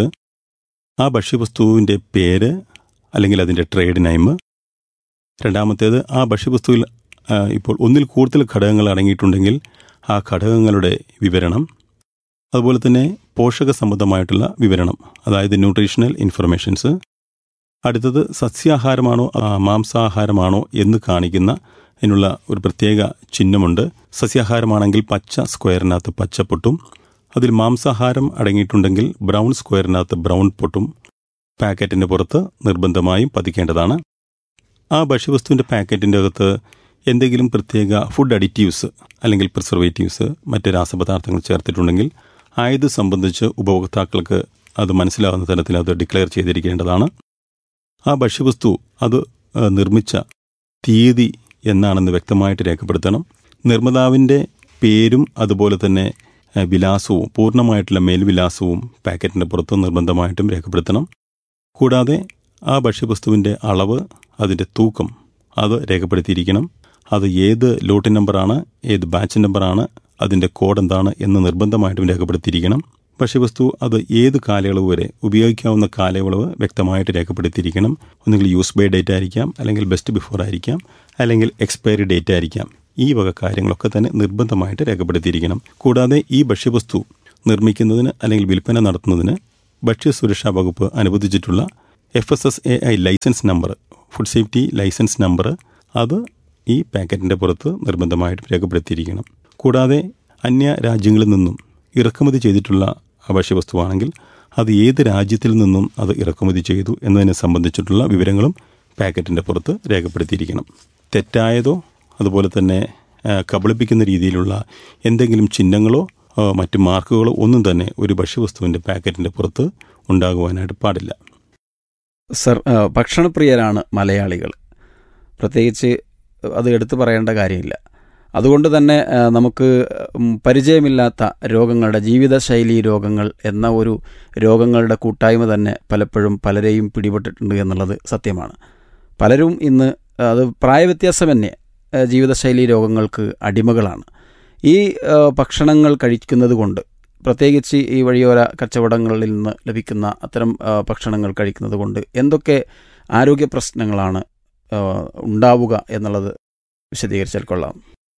F: ആ ഭക്ഷ്യവസ്തുവിൻ്റെ പേര് അല്ലെങ്കിൽ അതിൻ്റെ ട്രേഡ് നെയിം. രണ്ടാമത്തേത് ആ ഭക്ഷ്യവസ്തുവിൽ ഇപ്പോൾ ഒന്നിൽ കൂടുതൽ ഘടകങ്ങൾ അടങ്ങിയിട്ടുണ്ടെങ്കിൽ ആ ഘടകങ്ങളുടെ വിവരണം. അതുപോലെ തന്നെ പോഷക സംബന്ധമായിട്ടുള്ള വിവരണം, അതായത് ന്യൂട്രീഷണൽ ഇൻഫർമേഷൻസ്. അടുത്തത് സസ്യാഹാരമാണോ മാംസാഹാരമാണോ എന്ന് കാണിക്കുന്ന അതിനുള്ള ഒരു പ്രത്യേക ചിഹ്നമുണ്ട്. സസ്യാഹാരമാണെങ്കിൽ പച്ച സ്ക്വയറിനകത്ത് പച്ച പൊട്ടും, അതിൽ മാംസാഹാരം അടങ്ങിയിട്ടുണ്ടെങ്കിൽ ബ്രൗൺ സ്ക്വയറിനകത്ത് ബ്രൗൺ പൊട്ടും പാക്കറ്റിൻ്റെ പുറത്ത് നിർബന്ധമായും പതിക്കേണ്ടതാണ്. ആ ഭക്ഷ്യവസ്തുവിൻ്റെ പാക്കറ്റിൻ്റെ അകത്ത് എന്തെങ്കിലും പ്രത്യേക ഫുഡ് അഡിറ്റീവ്സ് അല്ലെങ്കിൽ പ്രിസർവേറ്റീവ്സ്, മറ്റ് രാസപദാർത്ഥങ്ങൾ ചേർത്തിട്ടുണ്ടെങ്കിൽ ആയത് സംബന്ധിച്ച് ഉപഭോക്താക്കൾക്ക് അത് മനസ്സിലാവുന്ന തരത്തിൽ അത് ഡിക്ലെയർ ചെയ്തിരിക്കേണ്ടതാണ്. ആ ഭക്ഷ്യവസ്തു അത് നിർമ്മിച്ച തീയതി എന്നാണെന്ന് വ്യക്തമായിട്ട് രേഖപ്പെടുത്തണം. നിർമ്മാതാവിൻ്റെ പേരും അതുപോലെ തന്നെ വിലാസവും, പൂർണ്ണമായിട്ടുള്ള മേൽവിലാസവും പാക്കറ്റിൻ്റെ പുറത്ത് നിർബന്ധമായിട്ടും രേഖപ്പെടുത്തണം. കൂടാതെ ആ ഭക്ഷ്യവസ്തുവിൻ്റെ അളവ്, അതിൻ്റെ തൂക്കം അത് രേഖപ്പെടുത്തിയിരിക്കണം. അത് ഏത് ലോട്ട് നമ്പറാണ്, ഏത് ബാച്ച് നമ്പറാണ്, അതിൻ്റെ കോഡ് എന്താണ് എന്ന് നിർബന്ധമായിട്ടും രേഖപ്പെടുത്തിയിരിക്കണം. ഭക്ഷ്യവസ്തു അത് ഏത് കാലയളവ് വരെ ഉപയോഗിക്കാവുന്ന കാലയളവ് വ്യക്തമായിട്ട് രേഖപ്പെടുത്തിയിരിക്കണം. ഒന്നുകിൽ യൂസ് ബൈ ഡേറ്റ് ആയിരിക്കാം, അല്ലെങ്കിൽ ബെസ്റ്റ് ബിഫോർ ആയിരിക്കാം, അല്ലെങ്കിൽ എക്സ്പയറി ഡേറ്റ് ആയിരിക്കാം. ഈ വക കാര്യങ്ങളൊക്കെ തന്നെ നിർബന്ധമായിട്ട് രേഖപ്പെടുത്തിയിരിക്കണം. കൂടാതെ ഈ ഭക്ഷ്യവസ്തു നിർമ്മിക്കുന്നതിന് അല്ലെങ്കിൽ വിൽപ്പന നടത്തുന്നതിന് ഭക്ഷ്യസുരക്ഷാ വകുപ്പ് അനുവദിച്ചിട്ടുള്ള F S S A I licence number, food safety licence number, അത് ഈ പാക്കറ്റിൻ്റെ പുറത്ത് നിർബന്ധമായിട്ട് രേഖപ്പെടുത്തിയിരിക്കണം. കൂടാതെ അന്യ രാജ്യങ്ങളിൽ നിന്നും ഇറക്കുമതി ചെയ്തിട്ടുള്ള ഭക്ഷ്യവസ്തുവാണെങ്കിൽ അത് ഏത് രാജ്യത്തിൽ നിന്നും അത് ഇറക്കുമതി ചെയ്തു എന്നതിനെ സംബന്ധിച്ചിട്ടുള്ള വിവരങ്ങളും പാക്കറ്റിൻ്റെ പുറത്ത് രേഖപ്പെടുത്തിയിരിക്കണം. തെറ്റായതോ അതുപോലെ തന്നെ കബളിപ്പിക്കുന്ന രീതിയിലുള്ള എന്തെങ്കിലും ചിഹ്നങ്ങളോ മറ്റ് മാർക്കുകളോ ഒന്നും തന്നെ ഒരു ഭക്ഷ്യവസ്തുവിൻ്റെ പാക്കറ്റിൻ്റെ പുറത്ത് ഉണ്ടാകുവാനായിട്ട് പാടില്ല.
E: സർ, ഭക്ഷണപ്രിയരാണ് മലയാളികൾ, പ്രത്യേകിച്ച് അത് എടുത്തു പറയേണ്ട കാര്യമില്ല. അതുകൊണ്ട് തന്നെ നമുക്ക് പരിചയമില്ലാത്ത രോഗങ്ങളുടെ, ജീവിതശൈലി രോഗങ്ങൾ എന്ന ഒരു രോഗങ്ങളുടെ കൂട്ടായ്മ തന്നെ പലപ്പോഴും പലരെയും പിടിപെട്ടിട്ടുണ്ട് എന്നുള്ളത് സത്യമാണ്. പലരും ഇന്ന് അത് പ്രായവ്യത്യാസമന്യേ ജീവിതശൈലി രോഗങ്ങൾക്ക് അടിമകളാണ്. ഈ ഭക്ഷണങ്ങൾ കഴിക്കുന്നത് കൊണ്ട്, പ്രത്യേകിച്ച് ഈ വഴിയോര കച്ചവടങ്ങളിൽ നിന്ന് ലഭിക്കുന്ന അത്തരം ഭക്ഷണങ്ങൾ കഴിക്കുന്നത് കൊണ്ട് എന്തൊക്കെ ആരോഗ്യ പ്രശ്നങ്ങളാണ് ഉണ്ടാവുക എന്നുള്ളത് വിശദീകരിച്ചാൽ കൊള്ളാം.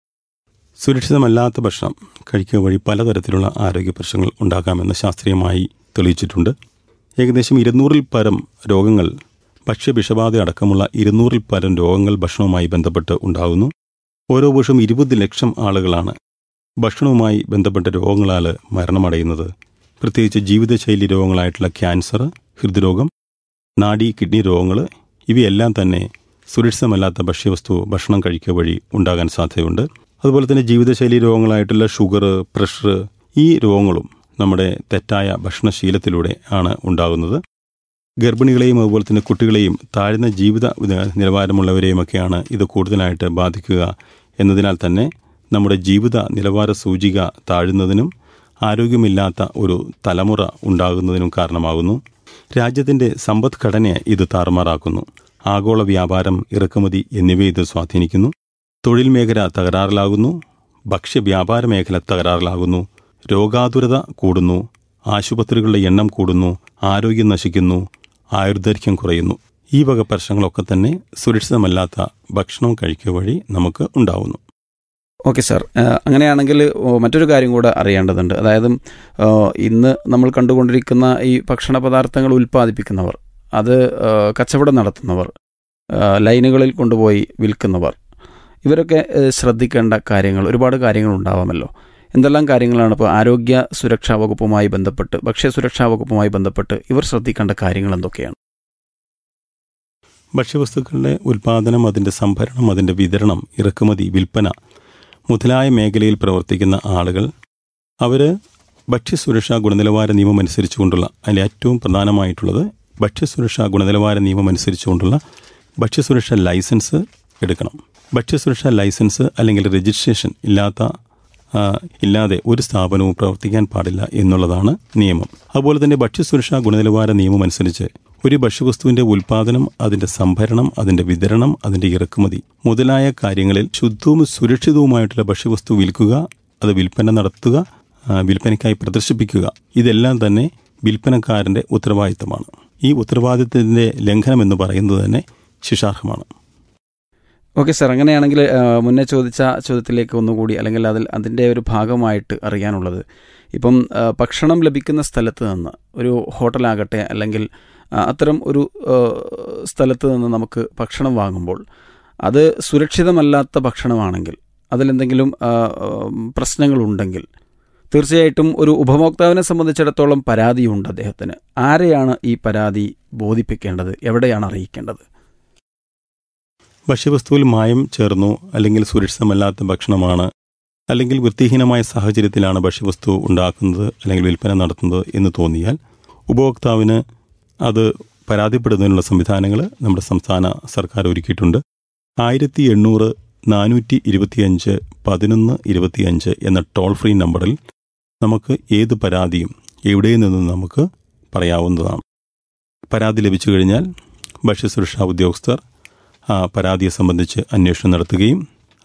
F: സുരക്ഷിതമല്ലാത്ത ഭക്ഷണം കഴിക്കുക വഴി പലതരത്തിലുള്ള ആരോഗ്യ പ്രശ്നങ്ങൾ ഉണ്ടാകാമെന്ന് ശാസ്ത്രീയമായി തെളിയിച്ചിട്ടുണ്ട്. ഏകദേശം ഇരുന്നൂറിൽ പരം രോഗങ്ങൾ, ഭക്ഷ്യവിഷബാധ അടക്കമുള്ള ഇരുന്നൂറിൽ പരം രോഗങ്ങൾ ഭക്ഷണവുമായി ബന്ധപ്പെട്ട് ഉണ്ടാകുന്നു. ഓരോ വർഷവും ഇരുപത് ലക്ഷം ആളുകളാണ് ഭക്ഷണവുമായി ബന്ധപ്പെട്ട രോഗങ്ങളാൽ മരണമടയുന്നത്. പ്രത്യേകിച്ച് ജീവിതശൈലി രോഗങ്ങളായിട്ടുള്ള ക്യാൻസർ, ഹൃദ്രോഗം, നാഡി കിഡ്നി രോഗങ്ങൾ, ഇവയെല്ലാം തന്നെ സുരക്ഷിതമല്ലാത്ത ഭക്ഷ്യവസ്തു ഭക്ഷണം കഴിക്കുക വഴി ഉണ്ടാകാൻ സാധ്യതയുണ്ട്. അതുപോലെ തന്നെ ജീവിതശൈലി രോഗങ്ങളായിട്ടുള്ള ഷുഗർ, പ്രഷർ, ഈ രോഗങ്ങളും നമ്മുടെ തെറ്റായ ഭക്ഷണശീലത്തിലൂടെ ആണ് ഉണ്ടാകുന്നത്. ഗർഭിണികളെയും അതുപോലെ തന്നെ കുട്ടികളെയും താഴ്ന്ന ജീവിത നിലവാരമുള്ളവരെയുമൊക്കെയാണ് ഇത് കൂടുതലായിട്ട് ബാധിക്കുക എന്നതിനാൽ തന്നെ നമ്മുടെ ജീവിത നിലവാര സൂചിക താഴുന്നതിനും ആരോഗ്യമില്ലാത്ത ഒരു തലമുറ ഉണ്ടാകുന്നതിനും കാരണമാകുന്നു. രാജ്യത്തിൻ്റെ സമ്പദ്ഘടനയെ ഇത് താറുമാറാക്കുന്നു. ആഗോള വ്യാപാരം, ഇറക്കുമതി എന്നിവയെ ഇത് സ്വാധീനിക്കുന്നു. തൊഴിൽ മേഖല തകരാറിലാകുന്നു. ഭക്ഷ്യ വ്യാപാര മേഖല തകരാറിലാകുന്നു. രോഗാതുരത കൂടുന്നു. ആശുപത്രികളുടെ എണ്ണം കൂടുന്നു. ആരോഗ്യം നശിക്കുന്നു. ആയുർദൈർഘ്യം കുറയുന്നു. ഈ വക പ്രശ്നങ്ങളൊക്കെ തന്നെ സുരക്ഷിതമല്ലാത്ത ഭക്ഷണം കഴിക്കുക വഴി നമുക്ക് ഉണ്ടാവുന്നു.
E: ഓക്കെ സാർ, അങ്ങനെയാണെങ്കിൽ മറ്റൊരു കാര്യം കൂടെ അറിയേണ്ടതുണ്ട്. അതായത് ഇന്ന് നമ്മൾ കണ്ടുകൊണ്ടിരിക്കുന്ന ഈ ഭക്ഷണ പദാർത്ഥങ്ങൾ ഉൽപ്പാദിപ്പിക്കുന്നവർ, അത് കച്ചവടം നടത്തുന്നവർ, ലൈനുകളിൽ കൊണ്ടുപോയി വിൽക്കുന്നവർ, ഇവരൊക്കെ ശ്രദ്ധിക്കേണ്ട കാര്യങ്ങൾ, ഒരുപാട് കാര്യങ്ങൾ ഉണ്ടാവാമല്ലോ. എന്തെല്ലാം കാര്യങ്ങളാണ് ഇപ്പോൾ ആരോഗ്യ സുരക്ഷാ വകുപ്പുമായി ബന്ധപ്പെട്ട്, ഭക്ഷ്യസുരക്ഷാ വകുപ്പുമായി ബന്ധപ്പെട്ട് ഇവർ ശ്രദ്ധിക്കേണ്ട കാര്യങ്ങൾ എന്തൊക്കെയാണ്?
F: ഭക്ഷ്യവസ്തുക്കളുടെ ഉൽപ്പാദനം, അതിൻ്റെ സംഭരണം, അതിൻ്റെ വിതരണം, ഇറക്കുമതി, വിൽപ്പന മുതലായ മേഖലയിൽ പ്രവർത്തിക്കുന്ന ആളുകൾ അവർ ഭക്ഷ്യസുരക്ഷാ ഗുണനിലവാര നിയമം അനുസരിച്ചുകൊണ്ടുള്ള, അതിൽ ഏറ്റവും പ്രധാനമായിട്ടുള്ളത് ഭക്ഷ്യസുരക്ഷാ ഗുണനിലവാര നിയമം അനുസരിച്ചുകൊണ്ടുള്ള ഭക്ഷ്യസുരക്ഷാ ലൈസൻസ് എടുക്കണം. ഭക്ഷ്യസുരക്ഷാ ലൈസൻസ് അല്ലെങ്കിൽ രജിസ്ട്രേഷൻ ഇല്ലാത്ത ഇല്ലാതെ ഒരു സ്ഥാപനവും പ്രവർത്തിക്കാൻ പാടില്ല എന്നുള്ളതാണ് നിയമം. അതുപോലെ തന്നെ ഭക്ഷ്യസുരക്ഷാ ഗുണനിലവാര നിയമം അനുസരിച്ച് ഒരു ഭക്ഷ്യവസ്തുവിൻ്റെ ഉൽപ്പാദനം, അതിൻ്റെ സംഭരണം, അതിൻ്റെ വിതരണം, അതിൻ്റെ ഇറക്കുമതി മുതലായ കാര്യങ്ങളിൽ ശുദ്ധവും സുരക്ഷിതവുമായിട്ടുള്ള ഭക്ഷ്യവസ്തു വിൽക്കുക, അത് വിൽപ്പന നടത്തുക, വിൽപ്പനയ്ക്കായി പ്രദർശിപ്പിക്കുക, ഇതെല്ലാം തന്നെ വിൽപ്പനക്കാരൻ്റെ ഉത്തരവാദിത്തമാണ്. ഈ ഉത്തരവാദിത്തത്തിൻ്റെ ലംഘനം എന്ന് പറയുന്നത് തന്നെ ശിക്ഷാർഹമാണ്.
E: ഓക്കെ സാർ, അങ്ങനെയാണെങ്കിൽ മുന്നേ ചോദിച്ച ചോദ്യത്തിലേക്ക് ഒന്നുകൂടി, അല്ലെങ്കിൽ അതിൽ അതിൻ്റെ ഒരു ഭാഗമായിട്ട് അറിയാനുള്ളത്, ഇപ്പം ഭക്ഷണം ലഭിക്കുന്ന സ്ഥലത്ത് നിന്ന്, ഒരു ഹോട്ടലാകട്ടെ അല്ലെങ്കിൽ അത്തരം ഒരു സ്ഥലത്ത് നിന്ന് നമുക്ക് ഭക്ഷണം വാങ്ങുമ്പോൾ അത് സുരക്ഷിതമല്ലാത്ത ഭക്ഷണമാണെങ്കിൽ, അതിലെന്തെങ്കിലും പ്രശ്നങ്ങളുണ്ടെങ്കിൽ തീർച്ചയായിട്ടും ഒരു ഉപഭോക്താവിനെ സംബന്ധിച്ചിടത്തോളം പരാതിയുണ്ട് അദ്ദേഹത്തിന്. ആരെയാണ് ഈ പരാതി ബോധിപ്പിക്കേണ്ടത്? എവിടെയാണ് അറിയിക്കേണ്ടത്?
F: ഭക്ഷ്യവസ്തുവിൽ മായം ചേർന്നു, അല്ലെങ്കിൽ സുരക്ഷിതമല്ലാത്ത ഭക്ഷണമാണ്, അല്ലെങ്കിൽ വൃത്തിഹീനമായ സാഹചര്യത്തിലാണ് ഭക്ഷ്യവസ്തു ഉണ്ടാക്കുന്നത് അല്ലെങ്കിൽ വിൽപ്പന നടത്തുന്നത് എന്ന് തോന്നിയാൽ ഉപഭോക്താവിന് അത് പരാതിപ്പെടുന്നതിനുള്ള സംവിധാനങ്ങൾ നമ്മുടെ സംസ്ഥാന സർക്കാർ ഒരുക്കിയിട്ടുണ്ട്. ആയിരത്തി എണ്ണൂറ് നാനൂറ്റി ഇരുപത്തിയഞ്ച് പതിനൊന്ന് ഇരുപത്തിയഞ്ച് എന്ന ടോൾ ഫ്രീ നമ്പറിൽ നമുക്ക് ഏത് പരാതിയും എവിടെ നിന്നും നമുക്ക് പറയാവുന്നതാണ്. പരാതി ലഭിച്ചു കഴിഞ്ഞാൽ ഭക്ഷ്യസുരക്ഷാ ഉദ്യോഗസ്ഥർ ആ പരാതിയെ സംബന്ധിച്ച് അന്വേഷണം നടത്തുകയും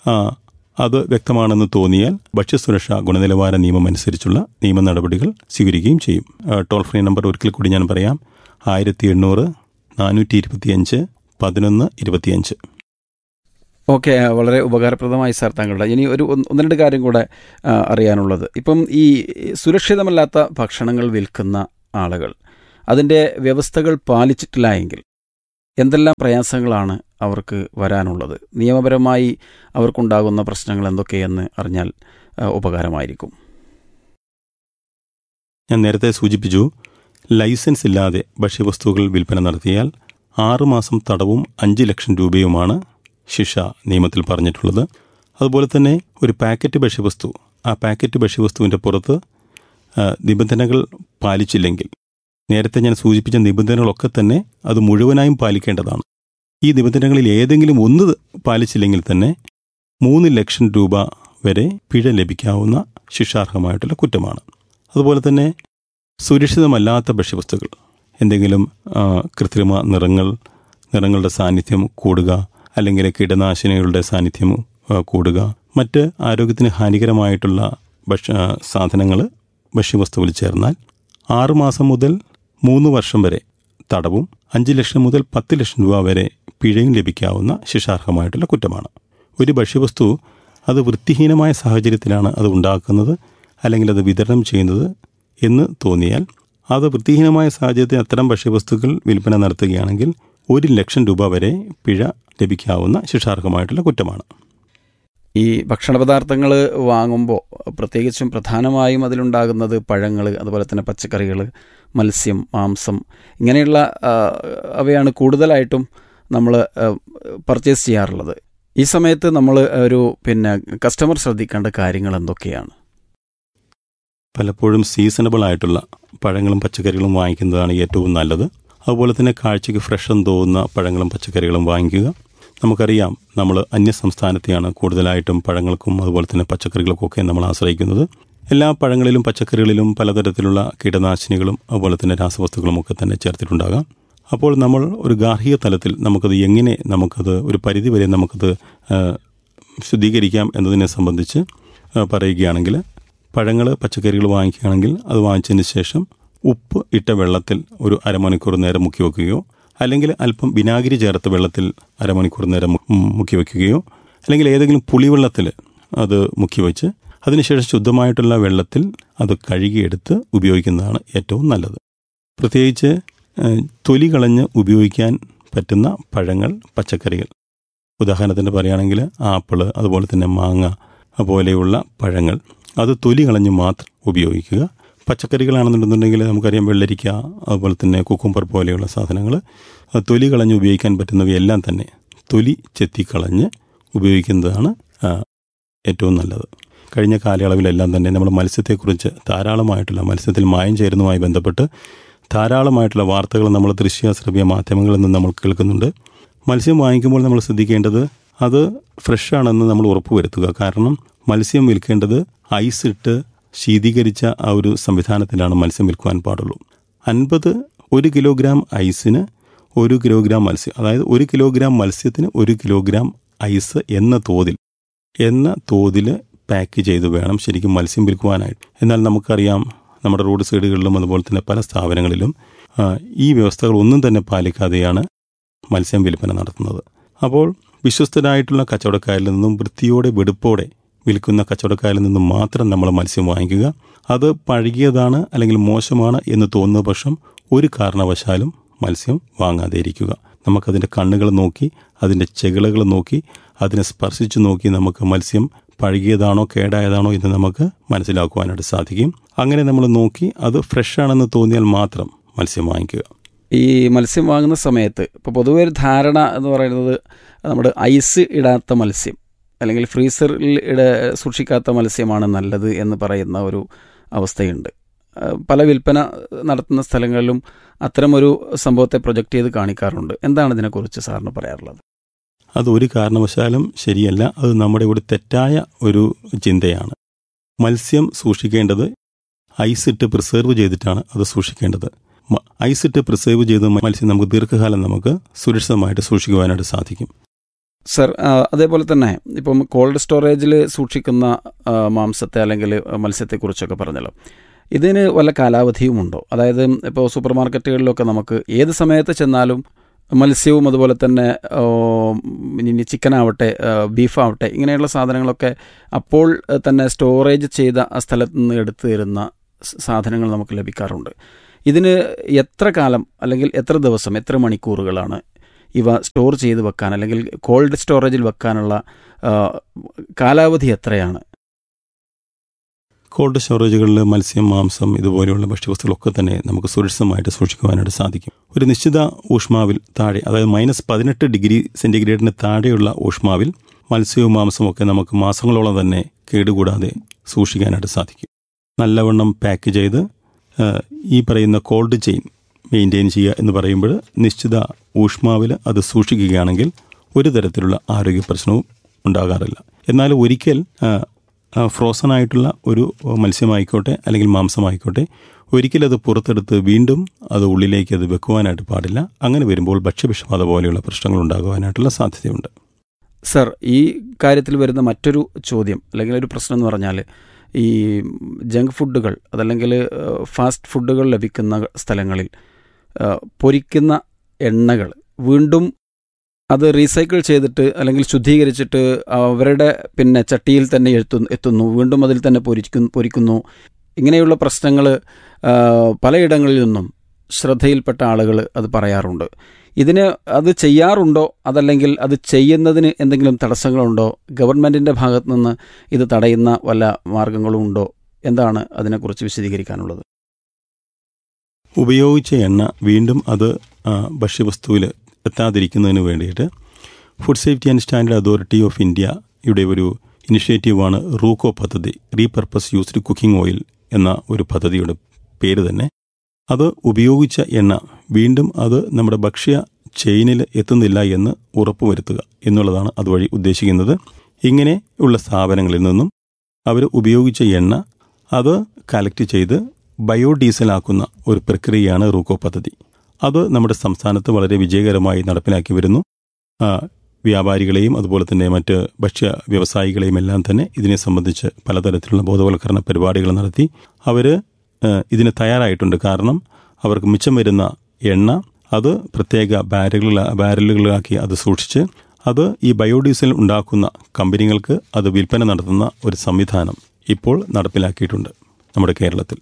F: അത് വ്യക്തമാണെന്ന് തോന്നിയാൽ ഭക്ഷ്യസുരക്ഷാ ഗുണനിലവാര നിയമം അനുസരിച്ചുള്ള നിയമ നടപടികൾ സ്വീകരിക്കുകയും ചെയ്യും. ടോൾ ഫ്രീ നമ്പർ ഒരിക്കൽ കൂടി ഞാൻ പറയാം: ആയിരത്തി എണ്ണൂറ് നാനൂറ്റി ഇരുപത്തിയഞ്ച് പതിനൊന്ന് ഇരുപത്തിയഞ്ച്.
E: ഓക്കെ, വളരെ ഉപകാരപ്രദമായി സാർ താങ്കളുടെ. ഇനി ഒരു ഒന്ന് ഒന്ന് രണ്ട് കാര്യം കൂടെ ആ, അറിയാനുള്ളത്. ഇപ്പം ഈ സുരക്ഷിതമല്ലാത്ത ഭക്ഷണങ്ങൾ വിൽക്കുന്ന ആളുകൾ അതിൻ്റെ വ്യവസ്ഥകൾ പാലിച്ചിട്ടില്ല എങ്കിൽ എന്തെല്ലാം പ്രയാസങ്ങളാണ് അവർക്ക് വരാനുള്ളത്? നിയമപരമായി അവർക്കുണ്ടാകുന്ന പ്രശ്നങ്ങൾ എന്തൊക്കെയെന്ന് അറിഞ്ഞാൽ ആ, ഉപകാരമായിരിക്കും.
F: ഞാൻ നേരത്തെ സൂചിപ്പിച്ചു, ലൈസൻസ് ഇല്ലാതെ ഭക്ഷ്യവസ്തുക്കൾ വിൽപ്പന നടത്തിയാൽ ആറുമാസം തടവും അഞ്ച് ലക്ഷം രൂപയുമാണ് ശിക്ഷ നിയമത്തിൽ പറഞ്ഞിട്ടുള്ളത്. അതുപോലെ തന്നെ ഒരു പാക്കറ്റ് ഭക്ഷ്യവസ്തു, ആ പാക്കറ്റ് ഭക്ഷ്യവസ്തുവിൻ്റെ പുറത്ത് ആ, നിബന്ധനകൾ പാലിച്ചില്ലെങ്കിൽ, നേരത്തെ ഞാൻ സൂചിപ്പിച്ച നിബന്ധനകളൊക്കെ തന്നെ അത് മുഴുവനായും പാലിക്കേണ്ടതാണ്. ഈ നിബന്ധനകളിൽ ഏതെങ്കിലും ഒന്ന് പാലിച്ചില്ലെങ്കിൽ തന്നെ മൂന്ന് ലക്ഷം രൂപ വരെ പിഴ ലഭിക്കാവുന്ന ശിക്ഷാർഹമായിട്ടുള്ള കുറ്റമാണ്. അതുപോലെ തന്നെ സുരക്ഷിതമല്ലാത്ത ഭക്ഷ്യവസ്തുക്കൾ, എന്തെങ്കിലും ആ, കൃത്രിമ നിറങ്ങൾ നിറങ്ങളുടെ സാന്നിധ്യം കൂടുക, അല്ലെങ്കിൽ കീടനാശിനികളുടെ സാന്നിധ്യം ആ, കൂടുക, മറ്റ് ആരോഗ്യത്തിന് ഹാനികരമായിട്ടുള്ള ഭക്ഷ്യ സാധനങ്ങൾ ഭക്ഷ്യവസ്തുവിൽ ചേർന്നാൽ ആറുമാസം മുതൽ മൂന്ന് വർഷം വരെ തടവും അഞ്ച് ലക്ഷം മുതൽ പത്ത് ലക്ഷം രൂപ വരെ പിഴയും ലഭിക്കാവുന്ന ശിക്ഷാർഹമായിട്ടുള്ള കുറ്റമാണ്. ഒരു ഭക്ഷ്യവസ്തു അത് വൃത്തിഹീനമായ സാഹചര്യത്തിലാണ് അത് ഉണ്ടാക്കുന്നത് അല്ലെങ്കിൽ അത് വിതരണം ചെയ്യുന്നത് എന്ന് തോന്നിയാൽ, അത് വൃത്തിഹീനമായ സാഹചര്യത്തിൽ അത്തരം ഭക്ഷ്യവസ്തുക്കൾ വിൽപ്പന നടത്തുകയാണെങ്കിൽ ഒരു ലക്ഷം രൂപ വരെ പിഴ ലഭിക്കാവുന്ന ശിക്ഷാർഹമായിട്ടുള്ള കുറ്റമാണ്.
E: ഈ ഭക്ഷണ പദാർത്ഥങ്ങൾ വാങ്ങുമ്പോൾ പ്രത്യേകിച്ചും പ്രധാനമായും അതിലുണ്ടാകുന്നത് പഴങ്ങൾ, അതുപോലെ തന്നെ പച്ചക്കറികൾ, മത്സ്യം, മാംസം, ഇങ്ങനെയുള്ള ആ, അവയാണ് കൂടുതലായിട്ടും നമ്മൾ പർച്ചേസ് ചെയ്യാറുള്ളത്. ഈ സമയത്ത് നമ്മൾ ഒരു പിന്നെ കസ്റ്റമർ ശ്രദ്ധിക്കേണ്ട കാര്യങ്ങൾ എന്തൊക്കെയാണ്?
F: പലപ്പോഴും സീസണബിൾ ആയിട്ടുള്ള പഴങ്ങളും പച്ചക്കറികളും വാങ്ങിക്കുന്നതാണ് ഏറ്റവും നല്ലത്. അതുപോലെ തന്നെ കാഴ്ചയ്ക്ക് ഫ്രഷ് എന്ന് തോന്നുന്ന പഴങ്ങളും പച്ചക്കറികളും വാങ്ങിക്കുക. നമുക്കറിയാം, നമ്മൾ അന്യസംസ്ഥാനത്തെയാണ് കൂടുതലായിട്ടും പഴങ്ങൾക്കും അതുപോലെ തന്നെ പച്ചക്കറികൾക്കൊക്കെ നമ്മൾ ആശ്രയിക്കുന്നത്. എല്ലാ പഴങ്ങളിലും പച്ചക്കറികളിലും പലതരത്തിലുള്ള കീടനാശിനികളും അതുപോലെ തന്നെ രാസവസ്തുക്കളും ഒക്കെ തന്നെ ചേർത്തിട്ടുണ്ടാകാം. അപ്പോൾ നമ്മൾ ഒരു ഗാർഹിക തലത്തിൽ നമുക്കത് എങ്ങനെ നമുക്കത് ഒരു പരിധിവരെ നമുക്കത് ആ, ശുദ്ധീകരിക്കാം എന്നതിനെ സംബന്ധിച്ച് ആ, പറയുകയാണെങ്കിൽ, പഴങ്ങൾ പച്ചക്കറികൾ വാങ്ങിക്കുകയാണെങ്കിൽ അത് വാങ്ങിച്ചതിന് ശേഷം ഉപ്പ് ഇട്ട വെള്ളത്തിൽ ഒരു അരമണിക്കൂർ നേരം മുക്കി വയ്ക്കുകയോ, അല്ലെങ്കിൽ അല്പം വിനാഗിരി ചേർത്ത് വെള്ളത്തിൽ അരമണിക്കൂർ നേരം മുക്കി വയ്ക്കുകയോ, അല്ലെങ്കിൽ ഏതെങ്കിലും പുളിവെള്ളത്തിൽ അത് മുക്കി വെച്ച് അതിനുശേഷം ശുദ്ധമായിട്ടുള്ള വെള്ളത്തിൽ അത് കഴുകിയെടുത്ത് ഉപയോഗിക്കുന്നതാണ് ഏറ്റവും നല്ലത്. പ്രത്യേകിച്ച് തൊലി കളഞ്ഞ് ഉപയോഗിക്കാൻ പറ്റുന്ന പഴങ്ങൾ, പച്ചക്കറികൾ, ഉദാഹരണത്തിന് പറയുകയാണെങ്കിൽ ആപ്പിള്, അതുപോലെ തന്നെ മാങ്ങ പോലെയുള്ള പഴങ്ങൾ അത് തൊലി കളഞ്ഞ് മാത്രം ഉപയോഗിക്കുക. പച്ചക്കറികളാണെന്നുണ്ടെന്നുണ്ടെങ്കിൽ നമുക്കറിയാം, വെള്ളരിക്ക, അതുപോലെ തന്നെ കുക്കുംബർ പോലെയുള്ള സാധനങ്ങൾ തൊലി കളഞ്ഞ് ഉപയോഗിക്കാൻ പറ്റുന്നവയെല്ലാം തന്നെ തൊലി ചെത്തിക്കളഞ്ഞ് ഉപയോഗിക്കുന്നതാണ് ഏറ്റവും നല്ലത്. കഴിഞ്ഞ കാലയളവിലെല്ലാം തന്നെ നമ്മൾ മത്സ്യത്തെക്കുറിച്ച് ധാരാളമായിട്ടുള്ള, മത്സ്യത്തിൽ മായം ചേരുന്നതുമായി ബന്ധപ്പെട്ട് ധാരാളമായിട്ടുള്ള വാർത്തകൾ നമ്മൾ ദൃശ്യ ശ്രവ്യ മാധ്യമങ്ങളിൽ നിന്ന് നമ്മൾ കേൾക്കുന്നുണ്ട്. മത്സ്യം വാങ്ങിക്കുമ്പോൾ നമ്മൾ ശ്രദ്ധിക്കേണ്ടത് അത് ഫ്രഷാണെന്ന് നമ്മൾ ഉറപ്പുവരുത്തുക. കാരണം മത്സ്യം വിൽക്കേണ്ടത് ഐസ് ഇട്ട് ശീതീകരിച്ച ആ ഒരു സംവിധാനത്തിലാണ് മത്സ്യം വിൽക്കുവാൻ പാടുള്ളൂ. അൻപത് ഒരു കിലോഗ്രാം ഐസിന് ഒരു കിലോഗ്രാം മത്സ്യം, അതായത് ഒരു കിലോഗ്രാം മത്സ്യത്തിന് ഒരു കിലോഗ്രാം ഐസ് എന്ന തോതിൽ എന്ന തോതിൽ പാക്ക് ചെയ്ത് വേണം ശരിക്കും മത്സ്യം വിൽക്കുവാനായിട്ട്. എന്നാൽ നമുക്കറിയാം, നമ്മുടെ റോഡ് സൈഡുകളിലും അതുപോലെ തന്നെ പല സ്ഥാപനങ്ങളിലും ഈ വ്യവസ്ഥകൾ ഒന്നും തന്നെ പാലിക്കാതെയാണ് മത്സ്യം വിൽപ്പന നടത്തുന്നത്. അപ്പോൾ വിശ്വസ്തരായിട്ടുള്ള കച്ചവടക്കാരിൽ നിന്നും വൃത്തിയോടെ വെടുപ്പോടെ വിൽക്കുന്ന കച്ചവടക്കാരിൽ നിന്നും മാത്രം നമ്മൾ മത്സ്യം വാങ്ങിക്കുക. അത് പഴകിയതാണ് അല്ലെങ്കിൽ മോശമാണ് എന്ന് തോന്നുന്ന പക്ഷം ഒരു കാരണവശാലും മത്സ്യം വാങ്ങാതെ ഇരിക്കുക. നമുക്കതിൻ്റെ കണ്ണുകൾ നോക്കി, അതിൻ്റെ ചെകിളകൾ നോക്കി, അതിനെ സ്പർശിച്ചു നോക്കി നമുക്ക് മത്സ്യം പഴകിയതാണോ കേടായതാണോ എന്ന് നമുക്ക് മനസ്സിലാക്കുവാനായിട്ട് സാധിക്കും. അങ്ങനെ നമ്മൾ നോക്കി അത് ഫ്രഷാണെന്ന് തോന്നിയാൽ മാത്രം മത്സ്യം വാങ്ങിക്കുക.
E: ഈ മത്സ്യം വാങ്ങുന്ന സമയത്ത് ഇപ്പോൾ പൊതുവെ ഒരു ധാരണ എന്ന് പറയുന്നത് നമ്മുടെ ഐസ് ഇടാത്ത മത്സ്യം അല്ലെങ്കിൽ ഫ്രീസറിൽ ഇട സൂക്ഷിക്കാത്ത മത്സ്യമാണ് നല്ലത് എന്ന് പറയുന്ന ഒരു അവസ്ഥയുണ്ട്. പല വിൽപ്പന നടത്തുന്ന സ്ഥലങ്ങളിലും അത്തരമൊരു സംഭവത്തെ പ്രൊജക്റ്റ് ചെയ്ത് കാണിക്കാറുണ്ട്. എന്താണ് ഇതിനെക്കുറിച്ച് സാറിന് പറയാറുള്ളത്?
F: അതൊരു കാരണവശാലും ശരിയല്ല. അത് നമ്മുടെ ഒരു തെറ്റായ ഒരു ചിന്തയാണ്. മത്സ്യം സൂക്ഷിക്കേണ്ടത് ഐസിട്ട് പ്രിസർവ് ചെയ്തിട്ടാണ് അത് സൂക്ഷിക്കേണ്ടത്. ഐസിട്ട് പ്രിസർവ് ചെയ്ത് മത്സ്യം നമുക്ക് ദീർഘകാലം നമുക്ക് സുരക്ഷിതമായിട്ട് സൂക്ഷിക്കുവാനായിട്ട് സാധിക്കും.
E: സർ, അതേപോലെ തന്നെ ഇപ്പം കോൾഡ് സ്റ്റോറേജിൽ സൂക്ഷിക്കുന്ന മാംസത്തെ അല്ലെങ്കിൽ മത്സ്യത്തെക്കുറിച്ചൊക്കെ പറഞ്ഞല്ലോ, ഇതിന് വല്ല കാലാവധിയുമുണ്ടോ? അതായത് ഇപ്പോൾ സൂപ്പർ മാർക്കറ്റുകളിലൊക്കെ നമുക്ക് ഏത് സമയത്ത് ചെന്നാലും മത്സ്യവും അതുപോലെ തന്നെ ഇനി ചിക്കനാവട്ടെ ബീഫാവട്ടെ ഇങ്ങനെയുള്ള സാധനങ്ങളൊക്കെ അപ്പോൾ തന്നെ സ്റ്റോറേജ് ചെയ്ത ആ സ്ഥലത്ത് നിന്ന് എടുത്തു തരുന്ന സാധനങ്ങൾ നമുക്ക് ലഭിക്കാറുണ്ട്. ഇതിന് എത്ര കാലം അല്ലെങ്കിൽ എത്ര ദിവസം എത്ര മണിക്കൂറുകളാണ് ഇവ സ്റ്റോർ ചെയ്ത് വെക്കാൻ അല്ലെങ്കിൽ കോൾഡ് സ്റ്റോറേജിൽ വെക്കാനുള്ള കാലാവധി എത്രയാണ്?
F: കോൾഡ് സ്റ്റോറേജുകളിൽ മത്സ്യം, മാംസം ഇതുപോലെയുള്ള ഭക്ഷ്യവസ്തുക്കളൊക്കെ തന്നെ നമുക്ക് സുരക്ഷിതമായിട്ട് സൂക്ഷിക്കുവാനായിട്ട് സാധിക്കും. ഒരു നിശ്ചിത ഊഷ്മാവിൽ താഴെ, അതായത് മൈനസ് പതിനെട്ട് ഡിഗ്രി സെൻറ്റിഗ്രേഡിന് താഴെയുള്ള ഊഷ്മാവിൽ മത്സ്യവും മാംസവും ഒക്കെ നമുക്ക് മാസങ്ങളോളം തന്നെ കേടുകൂടാതെ സൂക്ഷിക്കാനായിട്ട് സാധിക്കും. നല്ലവണ്ണം പാക്ക് ചെയ്ത് ഈ പറയുന്ന കോൾഡ് ചെയിൻ മെയിൻറ്റെയിൻ ചെയ്യുക എന്ന് പറയുമ്പോൾ നിശ്ചിത ഊഷ്മാവിൽ അത് സൂക്ഷിക്കുകയാണെങ്കിൽ ഒരു തരത്തിലുള്ള ആരോഗ്യ പ്രശ്നവും ഉണ്ടാകാറില്ല. എന്നാൽ ഒരിക്കൽ ഫ്രോസൺ ആയിട്ടുള്ള ഒരു മത്സ്യമായിക്കോട്ടെ അല്ലെങ്കിൽ മാംസമായിക്കോട്ടെ ഒരിക്കലും അത് പുറത്തെടുത്ത് വീണ്ടും അത് ഉള്ളിലേക്ക് അത് വെക്കുവാനായിട്ട് പാടില്ല. അങ്ങനെ വരുമ്പോൾ ഭക്ഷ്യവിഷബാധ പോലെയുള്ള പ്രശ്നങ്ങൾ ഉണ്ടാകുവാനായിട്ടുള്ള സാധ്യതയുണ്ട്.
E: സർ, ഈ കാര്യത്തിൽ വരുന്ന മറ്റൊരു ചോദ്യം അല്ലെങ്കിൽ ഒരു പ്രശ്നം എന്ന് പറഞ്ഞാൽ ഈ ജങ്ക് ഫുഡുകൾ അതല്ലെങ്കിൽ ഫാസ്റ്റ് ഫുഡുകൾ ലഭിക്കുന്ന സ്ഥലങ്ങളിൽ പൊരിക്കുന്ന എണ്ണകൾ വീണ്ടും അത് റീസൈക്കിൾ ചെയ്തിട്ട് അല്ലെങ്കിൽ ശുദ്ധീകരിച്ചിട്ട് അവരുടെ പിന്നെ ചട്ടിയിൽ തന്നെ എത്തുന്നു എത്തുന്നു വീണ്ടും അതിൽ തന്നെ പൊരിക്കുന്നു പൊരിക്കുന്നു ഇങ്ങനെയുള്ള പ്രശ്നങ്ങൾ പലയിടങ്ങളിൽ നിന്നും ശ്രദ്ധയിൽപ്പെട്ട ആളുകൾ അത് പറയാറുണ്ട്. ഇതിന് അത് ചെയ്യാറുണ്ടോ അതല്ലെങ്കിൽ അത് ചെയ്യുന്നതിന് എന്തെങ്കിലും തടസ്സങ്ങളുണ്ടോ? ഗവൺമെൻറ്റിൻ്റെ ഭാഗത്തു നിന്ന് ഇത് തടയുന്ന വല്ല മാർഗങ്ങളും ഉണ്ടോ? എന്താണ് അതിനെക്കുറിച്ച് വിശദീകരിക്കാനുള്ളത്?
F: ഉപയോഗിച്ച എണ്ണ വീണ്ടും അത് ഭക്ഷ്യവസ്തുവിൽ എത്താതിരിക്കുന്നതിന് വേണ്ടിയിട്ട് food safety and standard authority of ഇന്ത്യയുടെ ഒരു ഇനിഷ്യേറ്റീവാണ് റൂക്കോ പദ്ധതി, റീപർപ്പസ് യൂസ്ഡ് കുക്കിംഗ് ഓയിൽ എന്ന ഒരു പദ്ധതിയുടെ പേര് തന്നെ. അത് ഉപയോഗിച്ച എണ്ണ വീണ്ടും അത് നമ്മുടെ ഭക്ഷ്യ ചെയിനിൽ എത്തുന്നില്ല എന്ന് ഉറപ്പുവരുത്തുക എന്നുള്ളതാണ് അതുവഴി ഉദ്ദേശിക്കുന്നത്. ഇങ്ങനെ ഉള്ള സ്ഥാപനങ്ങളിൽ നിന്നും അവർ ഉപയോഗിച്ച എണ്ണ അത് കളക്ട് ചെയ്ത് ബയോഡീസലാക്കുന്ന ഒരു പ്രക്രിയയാണ് റൂക്കോ പദ്ധതി. അത് നമ്മുടെ സംസ്ഥാനത്ത് വളരെ വിജയകരമായി നടപ്പിലാക്കി വരുന്നു. വ്യാപാരികളെയും അതുപോലെ തന്നെ മറ്റ് ഭക്ഷ്യ വ്യവസായികളെയും എല്ലാം തന്നെ ഇതിനെ സംബന്ധിച്ച് പലതരത്തിലുള്ള ബോധവൽക്കരണ പരിപാടികൾ നടത്തി അവർ ഇതിന് തയ്യാറായിട്ടുണ്ട്. കാരണം അവർക്ക് മിച്ചം വരുന്ന എണ്ണ അത് പ്രത്യേക ബാരലുകൾ ബാരലുകളാക്കി അത് സൂക്ഷിച്ച് അത് ഈ ബയോഡീസൽ ഉണ്ടാക്കുന്ന കമ്പനികൾക്ക് അത് വിൽപ്പന നടത്തുന്ന ഒരു സംവിധാനം ഇപ്പോൾ നടപ്പിലാക്കിയിട്ടുണ്ട് നമ്മുടെ കേരളത്തിൽ.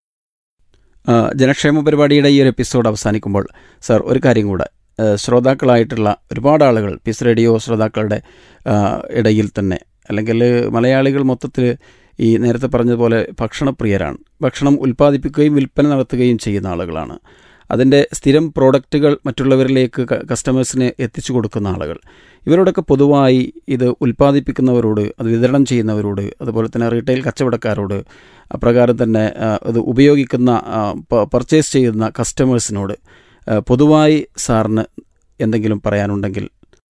E: ജനക്ഷേമ പരിപാടിയുടെ ഈ ഒരു എപ്പിസോഡ് അവസാനിക്കുമ്പോൾ സർ ഒരു കാര്യം കൂടെ, ശ്രോതാക്കളായിട്ടുള്ള ഒരുപാട് ആളുകൾ പീസ് റേഡിയോ ശ്രോതാക്കളുടെ ഇടയിൽ തന്നെ അല്ലെങ്കിൽ മലയാളികൾ മൊത്തത്തിൽ ഈ നേരത്തെ പറഞ്ഞതുപോലെ ഭക്ഷണപ്രിയരാണ്. ഭക്ഷണം ഉൽപ്പാദിപ്പിക്കുകയും വിൽപ്പന നടത്തുകയും ചെയ്യുന്ന ആളുകളാണ്. അതിൻ്റെ സ്ഥിരം പ്രോഡക്റ്റുകൾ മറ്റുള്ളവരിലേക്ക് കസ്റ്റമേഴ്സിന് എത്തിച്ചു കൊടുക്കുന്ന ആളുകൾ. ഇവരോടൊക്കെ പൊതുവായി ഇത് ഉൽപ്പാദിപ്പിക്കുന്നവരോട്, അത് വിതരണം ചെയ്യുന്നവരോട്, അതുപോലെ തന്നെ റീറ്റെയിൽ കച്ചവടക്കാരോട്, അപ്രകാരം തന്നെ അത് ഉപയോഗിക്കുന്ന പർച്ചേസ് ചെയ്യുന്ന കസ്റ്റമേഴ്സിനോട് പൊതുവായി സാറിന് എന്തെങ്കിലും പറയാനുണ്ടെങ്കിൽ?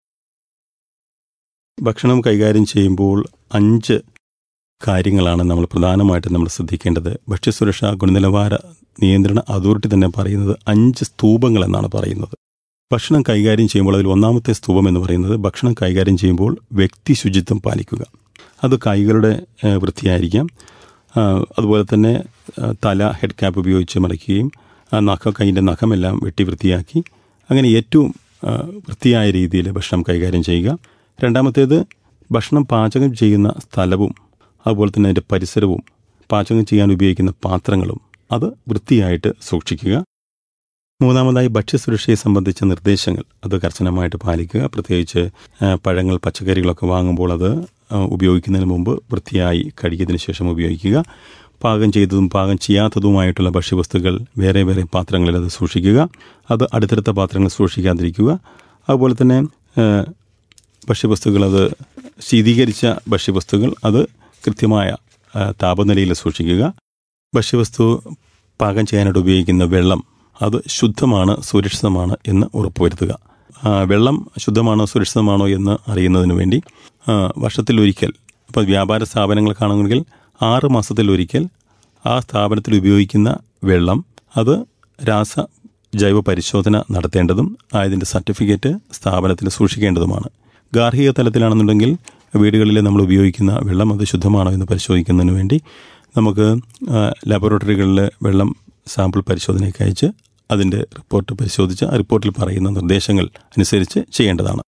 F: ഭക്ഷണം കൈകാര്യം ചെയ്യുമ്പോൾ അഞ്ച് കാര്യങ്ങളാണ് നമ്മൾ പ്രധാനമായിട്ടും നമ്മൾ ശ്രദ്ധിക്കേണ്ടത്. ഭക്ഷ്യസുരക്ഷാ ഗുണനിലവാര നിയന്ത്രണ അതോറിറ്റി തന്നെ പറയുന്നത് അഞ്ച് സ്തൂപങ്ങൾ എന്നാണ് പറയുന്നത്. ഭക്ഷണം കൈകാര്യം ചെയ്യുമ്പോൾ അതിൽ ഒന്നാമത്തെ സ്തൂപം എന്ന് പറയുന്നത് ഭക്ഷണം കൈകാര്യം ചെയ്യുമ്പോൾ വ്യക്തി ശുചിത്വം പാലിക്കുക. അത് കൈകളുടെ വൃത്തിയായിരിക്കാം, അതുപോലെ തന്നെ തല ഹെഡ് ക്യാപ്പ് ഉപയോഗിച്ച് മറയ്ക്കുകയും നഖം കൈയിൻ്റെ നഖമെല്ലാം വെട്ടി വൃത്തിയാക്കി അങ്ങനെ ഏറ്റവും വൃത്തിയായ രീതിയിൽ ഭക്ഷണം കൈകാര്യം ചെയ്യുക. രണ്ടാമത്തേത് ഭക്ഷണം പാചകം ചെയ്യുന്ന സ്ഥലവും അതുപോലെ തന്നെ അതിൻ്റെ പരിസരവും പാചകം ചെയ്യാൻ ഉപയോഗിക്കുന്ന പാത്രങ്ങളും അത് വൃത്തിയായിട്ട് സൂക്ഷിക്കുക. മൂന്നാമതായി ഭക്ഷ്യസുരക്ഷയെ സംബന്ധിച്ച നിർദ്ദേശങ്ങൾ അത് കർശനമായിട്ട് പാലിക്കുക. പ്രത്യേകിച്ച് പഴങ്ങൾ പച്ചക്കറികളൊക്കെ വാങ്ങുമ്പോൾ അത് ഉപയോഗിക്കുന്നതിന് മുമ്പ് വൃത്തിയായി കഴുകിയതിന് ശേഷം ഉപയോഗിക്കുക. പാകം ചെയ്തതും പാകം ചെയ്യാത്തതുമായിട്ടുള്ള ഭക്ഷ്യവസ്തുക്കൾ വേറെ വേറെ പാത്രങ്ങളിൽ അത് സൂക്ഷിക്കുക. അത് അടുത്തടുത്ത പാത്രങ്ങൾ സൂക്ഷിക്കാതിരിക്കുക. അതുപോലെ തന്നെ ഭക്ഷ്യവസ്തുക്കൾ അത് ശീതീകരിച്ച ഭക്ഷ്യവസ്തുക്കൾ അത് കൃത്യമായ താപനിലയിൽ സൂക്ഷിക്കുക. ഭക്ഷ്യവസ്തു പാകം ചെയ്യാനായിട്ട് ഉപയോഗിക്കുന്ന വെള്ളം അത് ശുദ്ധമാണ്, സുരക്ഷിതമാണ് എന്ന് ഉറപ്പുവരുത്തുക. വെള്ളം ശുദ്ധമാണോ സുരക്ഷിതമാണോ എന്ന് അറിയുന്നതിന് വേണ്ടി വർഷത്തിലൊരിക്കൽ, ഇപ്പോൾ വ്യാപാര സ്ഥാപനങ്ങൾക്കാണെങ്കിൽ ആറ് മാസത്തിലൊരിക്കൽ ആ സ്ഥാപനത്തിൽ ഉപയോഗിക്കുന്ന വെള്ളം അത് രാസ ജൈവ പരിശോധന നടത്തേണ്ടതും അതിൻ്റെ സർട്ടിഫിക്കറ്റ് സ്ഥാപനത്തിൽ സൂക്ഷിക്കേണ്ടതുമാണ്. ഗാർഹിക തലത്തിലാണെന്നുണ്ടെങ്കിൽ വീടുകളിൽ നമ്മൾ ഉപയോഗിക്കുന്ന വെള്ളം അത് ശുദ്ധമാണോ എന്ന് പരിശോധിക്കുന്നതിന് വേണ്ടി നമുക്ക് ലബോറട്ടറികളിൽ വെള്ളം സാമ്പിൾ പരിശോധനയ്ക്ക് അയച്ച് അതിൻ്റെ റിപ്പോർട്ട് പരിശോധിച്ച് ആ റിപ്പോർട്ടിൽ പറയുന്ന നിർദ്ദേശങ്ങൾ അനുസരിച്ച് ചെയ്യേണ്ടതാണ്.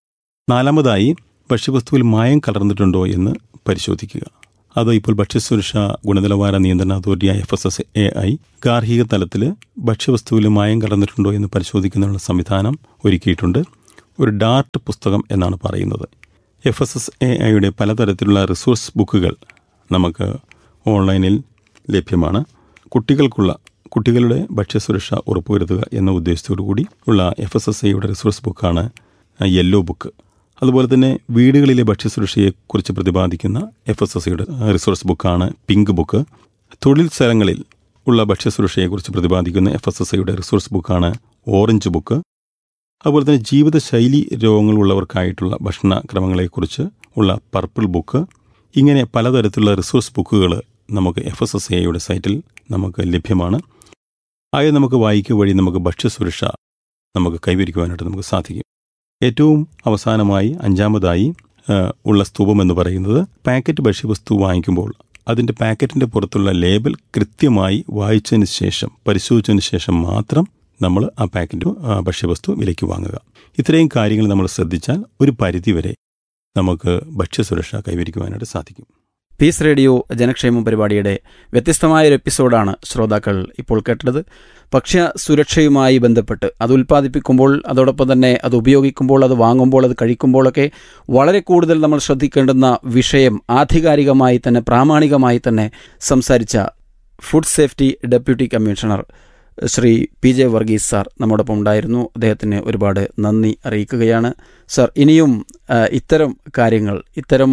F: നാലാമതായി ഭക്ഷ്യവസ്തുവിൽ മായം കലർന്നിട്ടുണ്ടോ എന്ന് പരിശോധിക്കുക. അത് ഇപ്പോൾ ഭക്ഷ്യസുരക്ഷാ ഗുണനിലവാര നിയന്ത്രണ അതോറിറ്റിയായ F S S A I ഗാർഹിക തലത്തിൽ ഭക്ഷ്യവസ്തുവിൽ മായം കലർന്നിട്ടുണ്ടോ എന്ന് പരിശോധിക്കുന്നതിനുള്ള സംവിധാനം ഒരുക്കിയിട്ടുണ്ട്. ഒരു ഡാർട്ട് പുസ്തകം എന്നാണ് പറയുന്നത്. എഫ് എസ് എസ് എ ഐയുടെ പലതരത്തിലുള്ള റിസോഴ്സ് ബുക്കുകൾ നമുക്ക് ഓൺലൈനിൽ ലഭ്യമാണ്. കുട്ടികൾക്കുള്ള കുട്ടികളുടെ ഭക്ഷ്യസുരക്ഷ ഉറപ്പുവരുത്തുക എന്ന ഉദ്ദേശത്തോടു കൂടി ഉള്ള എഫ് എസ് എസ് ഐയുടെ റിസോഴ്സ് ബുക്കാണ് യെല്ലോ ബുക്ക്. അതുപോലെ തന്നെ വീടുകളിലെ ഭക്ഷ്യസുരക്ഷയെക്കുറിച്ച് പ്രതിപാദിക്കുന്ന എഫ് എസ് എസ് ഐയുടെ റിസോഴ്സ് ബുക്കാണ് പിങ്ക് ബുക്ക്. തൊഴിൽ സ്ഥലങ്ങളിൽ ഉള്ള ഭക്ഷ്യസുരക്ഷയെക്കുറിച്ച് പ്രതിപാദിക്കുന്ന എഫ് എസ് എസ് ഐയുടെ റിസോഴ്സ് ബുക്കാണ് ഓറഞ്ച് ബുക്ക്. അതുപോലെ തന്നെ ജീവിതശൈലി രോഗങ്ങളുള്ളവർക്കായിട്ടുള്ള ഭക്ഷണക്രമങ്ങളെക്കുറിച്ച് ഉള്ള പർപ്പിൾ ബുക്ക്. ഇങ്ങനെ പലതരത്തിലുള്ള റിസോഴ്സ് ബുക്കുകൾ നമുക്ക് എഫ് എസ് എസ് എയുടെ സൈറ്റിൽ നമുക്ക് ലഭ്യമാണ്. ആയത് നമുക്ക് വായിക്കുക വഴി നമുക്ക് ഭക്ഷ്യസുരക്ഷ നമുക്ക് കൈവരിക്കുവാനായിട്ട് നമുക്ക് സാധിക്കും. ഏറ്റവും അവസാനമായി അഞ്ചാമതായി ഉള്ള സ്തൂപം എന്ന് പറയുന്നത് പാക്കറ്റ് ഭക്ഷ്യവസ്തു വാങ്ങിക്കുമ്പോൾ അതിൻ്റെ പാക്കറ്റിൻ്റെ പുറത്തുള്ള ലേബൽ കൃത്യമായി വായിച്ചതിന് ശേഷം പരിശോധിച്ചതിന് ശേഷം മാത്രം നമ്മൾ ആ പാക്കറ്റ് ഭക്ഷ്യവസ്തു വിലയ്ക്ക് വാങ്ങുക. ഇത്രയും കാര്യങ്ങൾ നമ്മൾ ശ്രദ്ധിച്ചാൽ ഒരു പരിധിവരെ നമുക്ക് ഭക്ഷ്യസുരക്ഷ കൈവരിക്കുവാനായിട്ട് സാധിക്കും.
E: പീസ് റേഡിയോ ജനക്ഷേമ പരിപാടിയുടെ വ്യത്യസ്തമായൊരു എപ്പിസോഡാണ് ശ്രോതാക്കൾ ഇപ്പോൾ കേട്ടത്. ഭക്ഷ്യ സുരക്ഷയുമായി ബന്ധപ്പെട്ട് അത് ഉൽപ്പാദിപ്പിക്കുമ്പോൾ, അതോടൊപ്പം തന്നെ അത് ഉപയോഗിക്കുമ്പോൾ, അത് വാങ്ങുമ്പോൾ, അത് കഴിക്കുമ്പോഴൊക്കെ വളരെ കൂടുതൽ നമ്മൾ ശ്രദ്ധിക്കേണ്ടുന്ന വിഷയം ആധികാരികമായി തന്നെ പ്രാമാണികമായി തന്നെ സംസാരിച്ച food safety deputy commissioner Shri P J Varghese sir നമ്മോടൊപ്പം ഉണ്ടായിരുന്നു. അദ്ദേഹത്തിന് ഒരുപാട് നന്ദി അറിയിക്കുകയാണ്. സാർ, ഇനിയും ഇത്തരം കാര്യങ്ങൾ, ഇത്തരം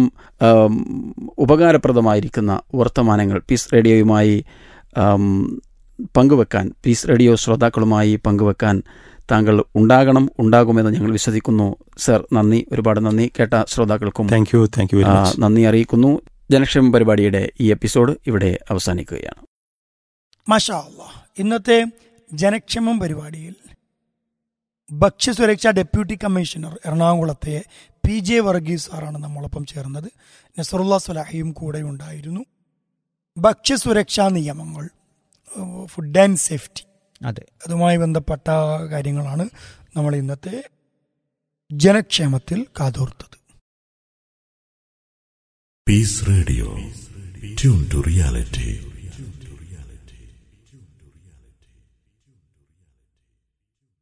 E: ഉപകാരപ്രദമായിരിക്കുന്ന വർത്തമാനങ്ങൾ പീസ് റേഡിയോയുമായി പങ്കുവെക്കാൻ, പീസ് റേഡിയോ ശ്രോതാക്കളുമായി പങ്കുവെക്കാൻ താങ്കൾ ഉണ്ടാകണം, ഉണ്ടാകുമെന്ന് ഞങ്ങൾ വിശ്വസിക്കുന്നു. സർ, നന്ദി, ഒരുപാട് നന്ദി. കേട്ട ശ്രോതാക്കൾക്കും
F: താങ്ക് യു താങ്ക് യു
E: നന്ദി അറിയിക്കുന്നു. ജനക്ഷേമ പരിപാടിയുടെ ഈ എപ്പിസോഡ് ഇവിടെ അവസാനിക്കുകയാണ്.
B: മാഷാ അല്ലാഹ്. ഇന്നത്തെ ജനക്ഷേമം പരിപാടിയിൽ ഭക്ഷ്യസുരക്ഷാ ഡെപ്യൂട്ടി കമ്മീഷണർ എറണാകുളത്തെ പി ജെ വർഗീസ് സാറാണ് നമ്മളൊപ്പം ചേർന്നത്. നസറുല്ല സ്വലാഹിയും കൂടെ ഉണ്ടായിരുന്നു. ഭക്ഷ്യസുരക്ഷാ നിയമങ്ങൾ, ഫുഡ് ആൻഡ് സേഫ്റ്റി,
C: അതെ,
B: അതുമായി ബന്ധപ്പെട്ട കാര്യങ്ങളാണ് നമ്മൾ ഇന്നത്തെ ജനക്ഷേമത്തിൽ കാതോർത്തത്.
G: Piece radio, tune to reality.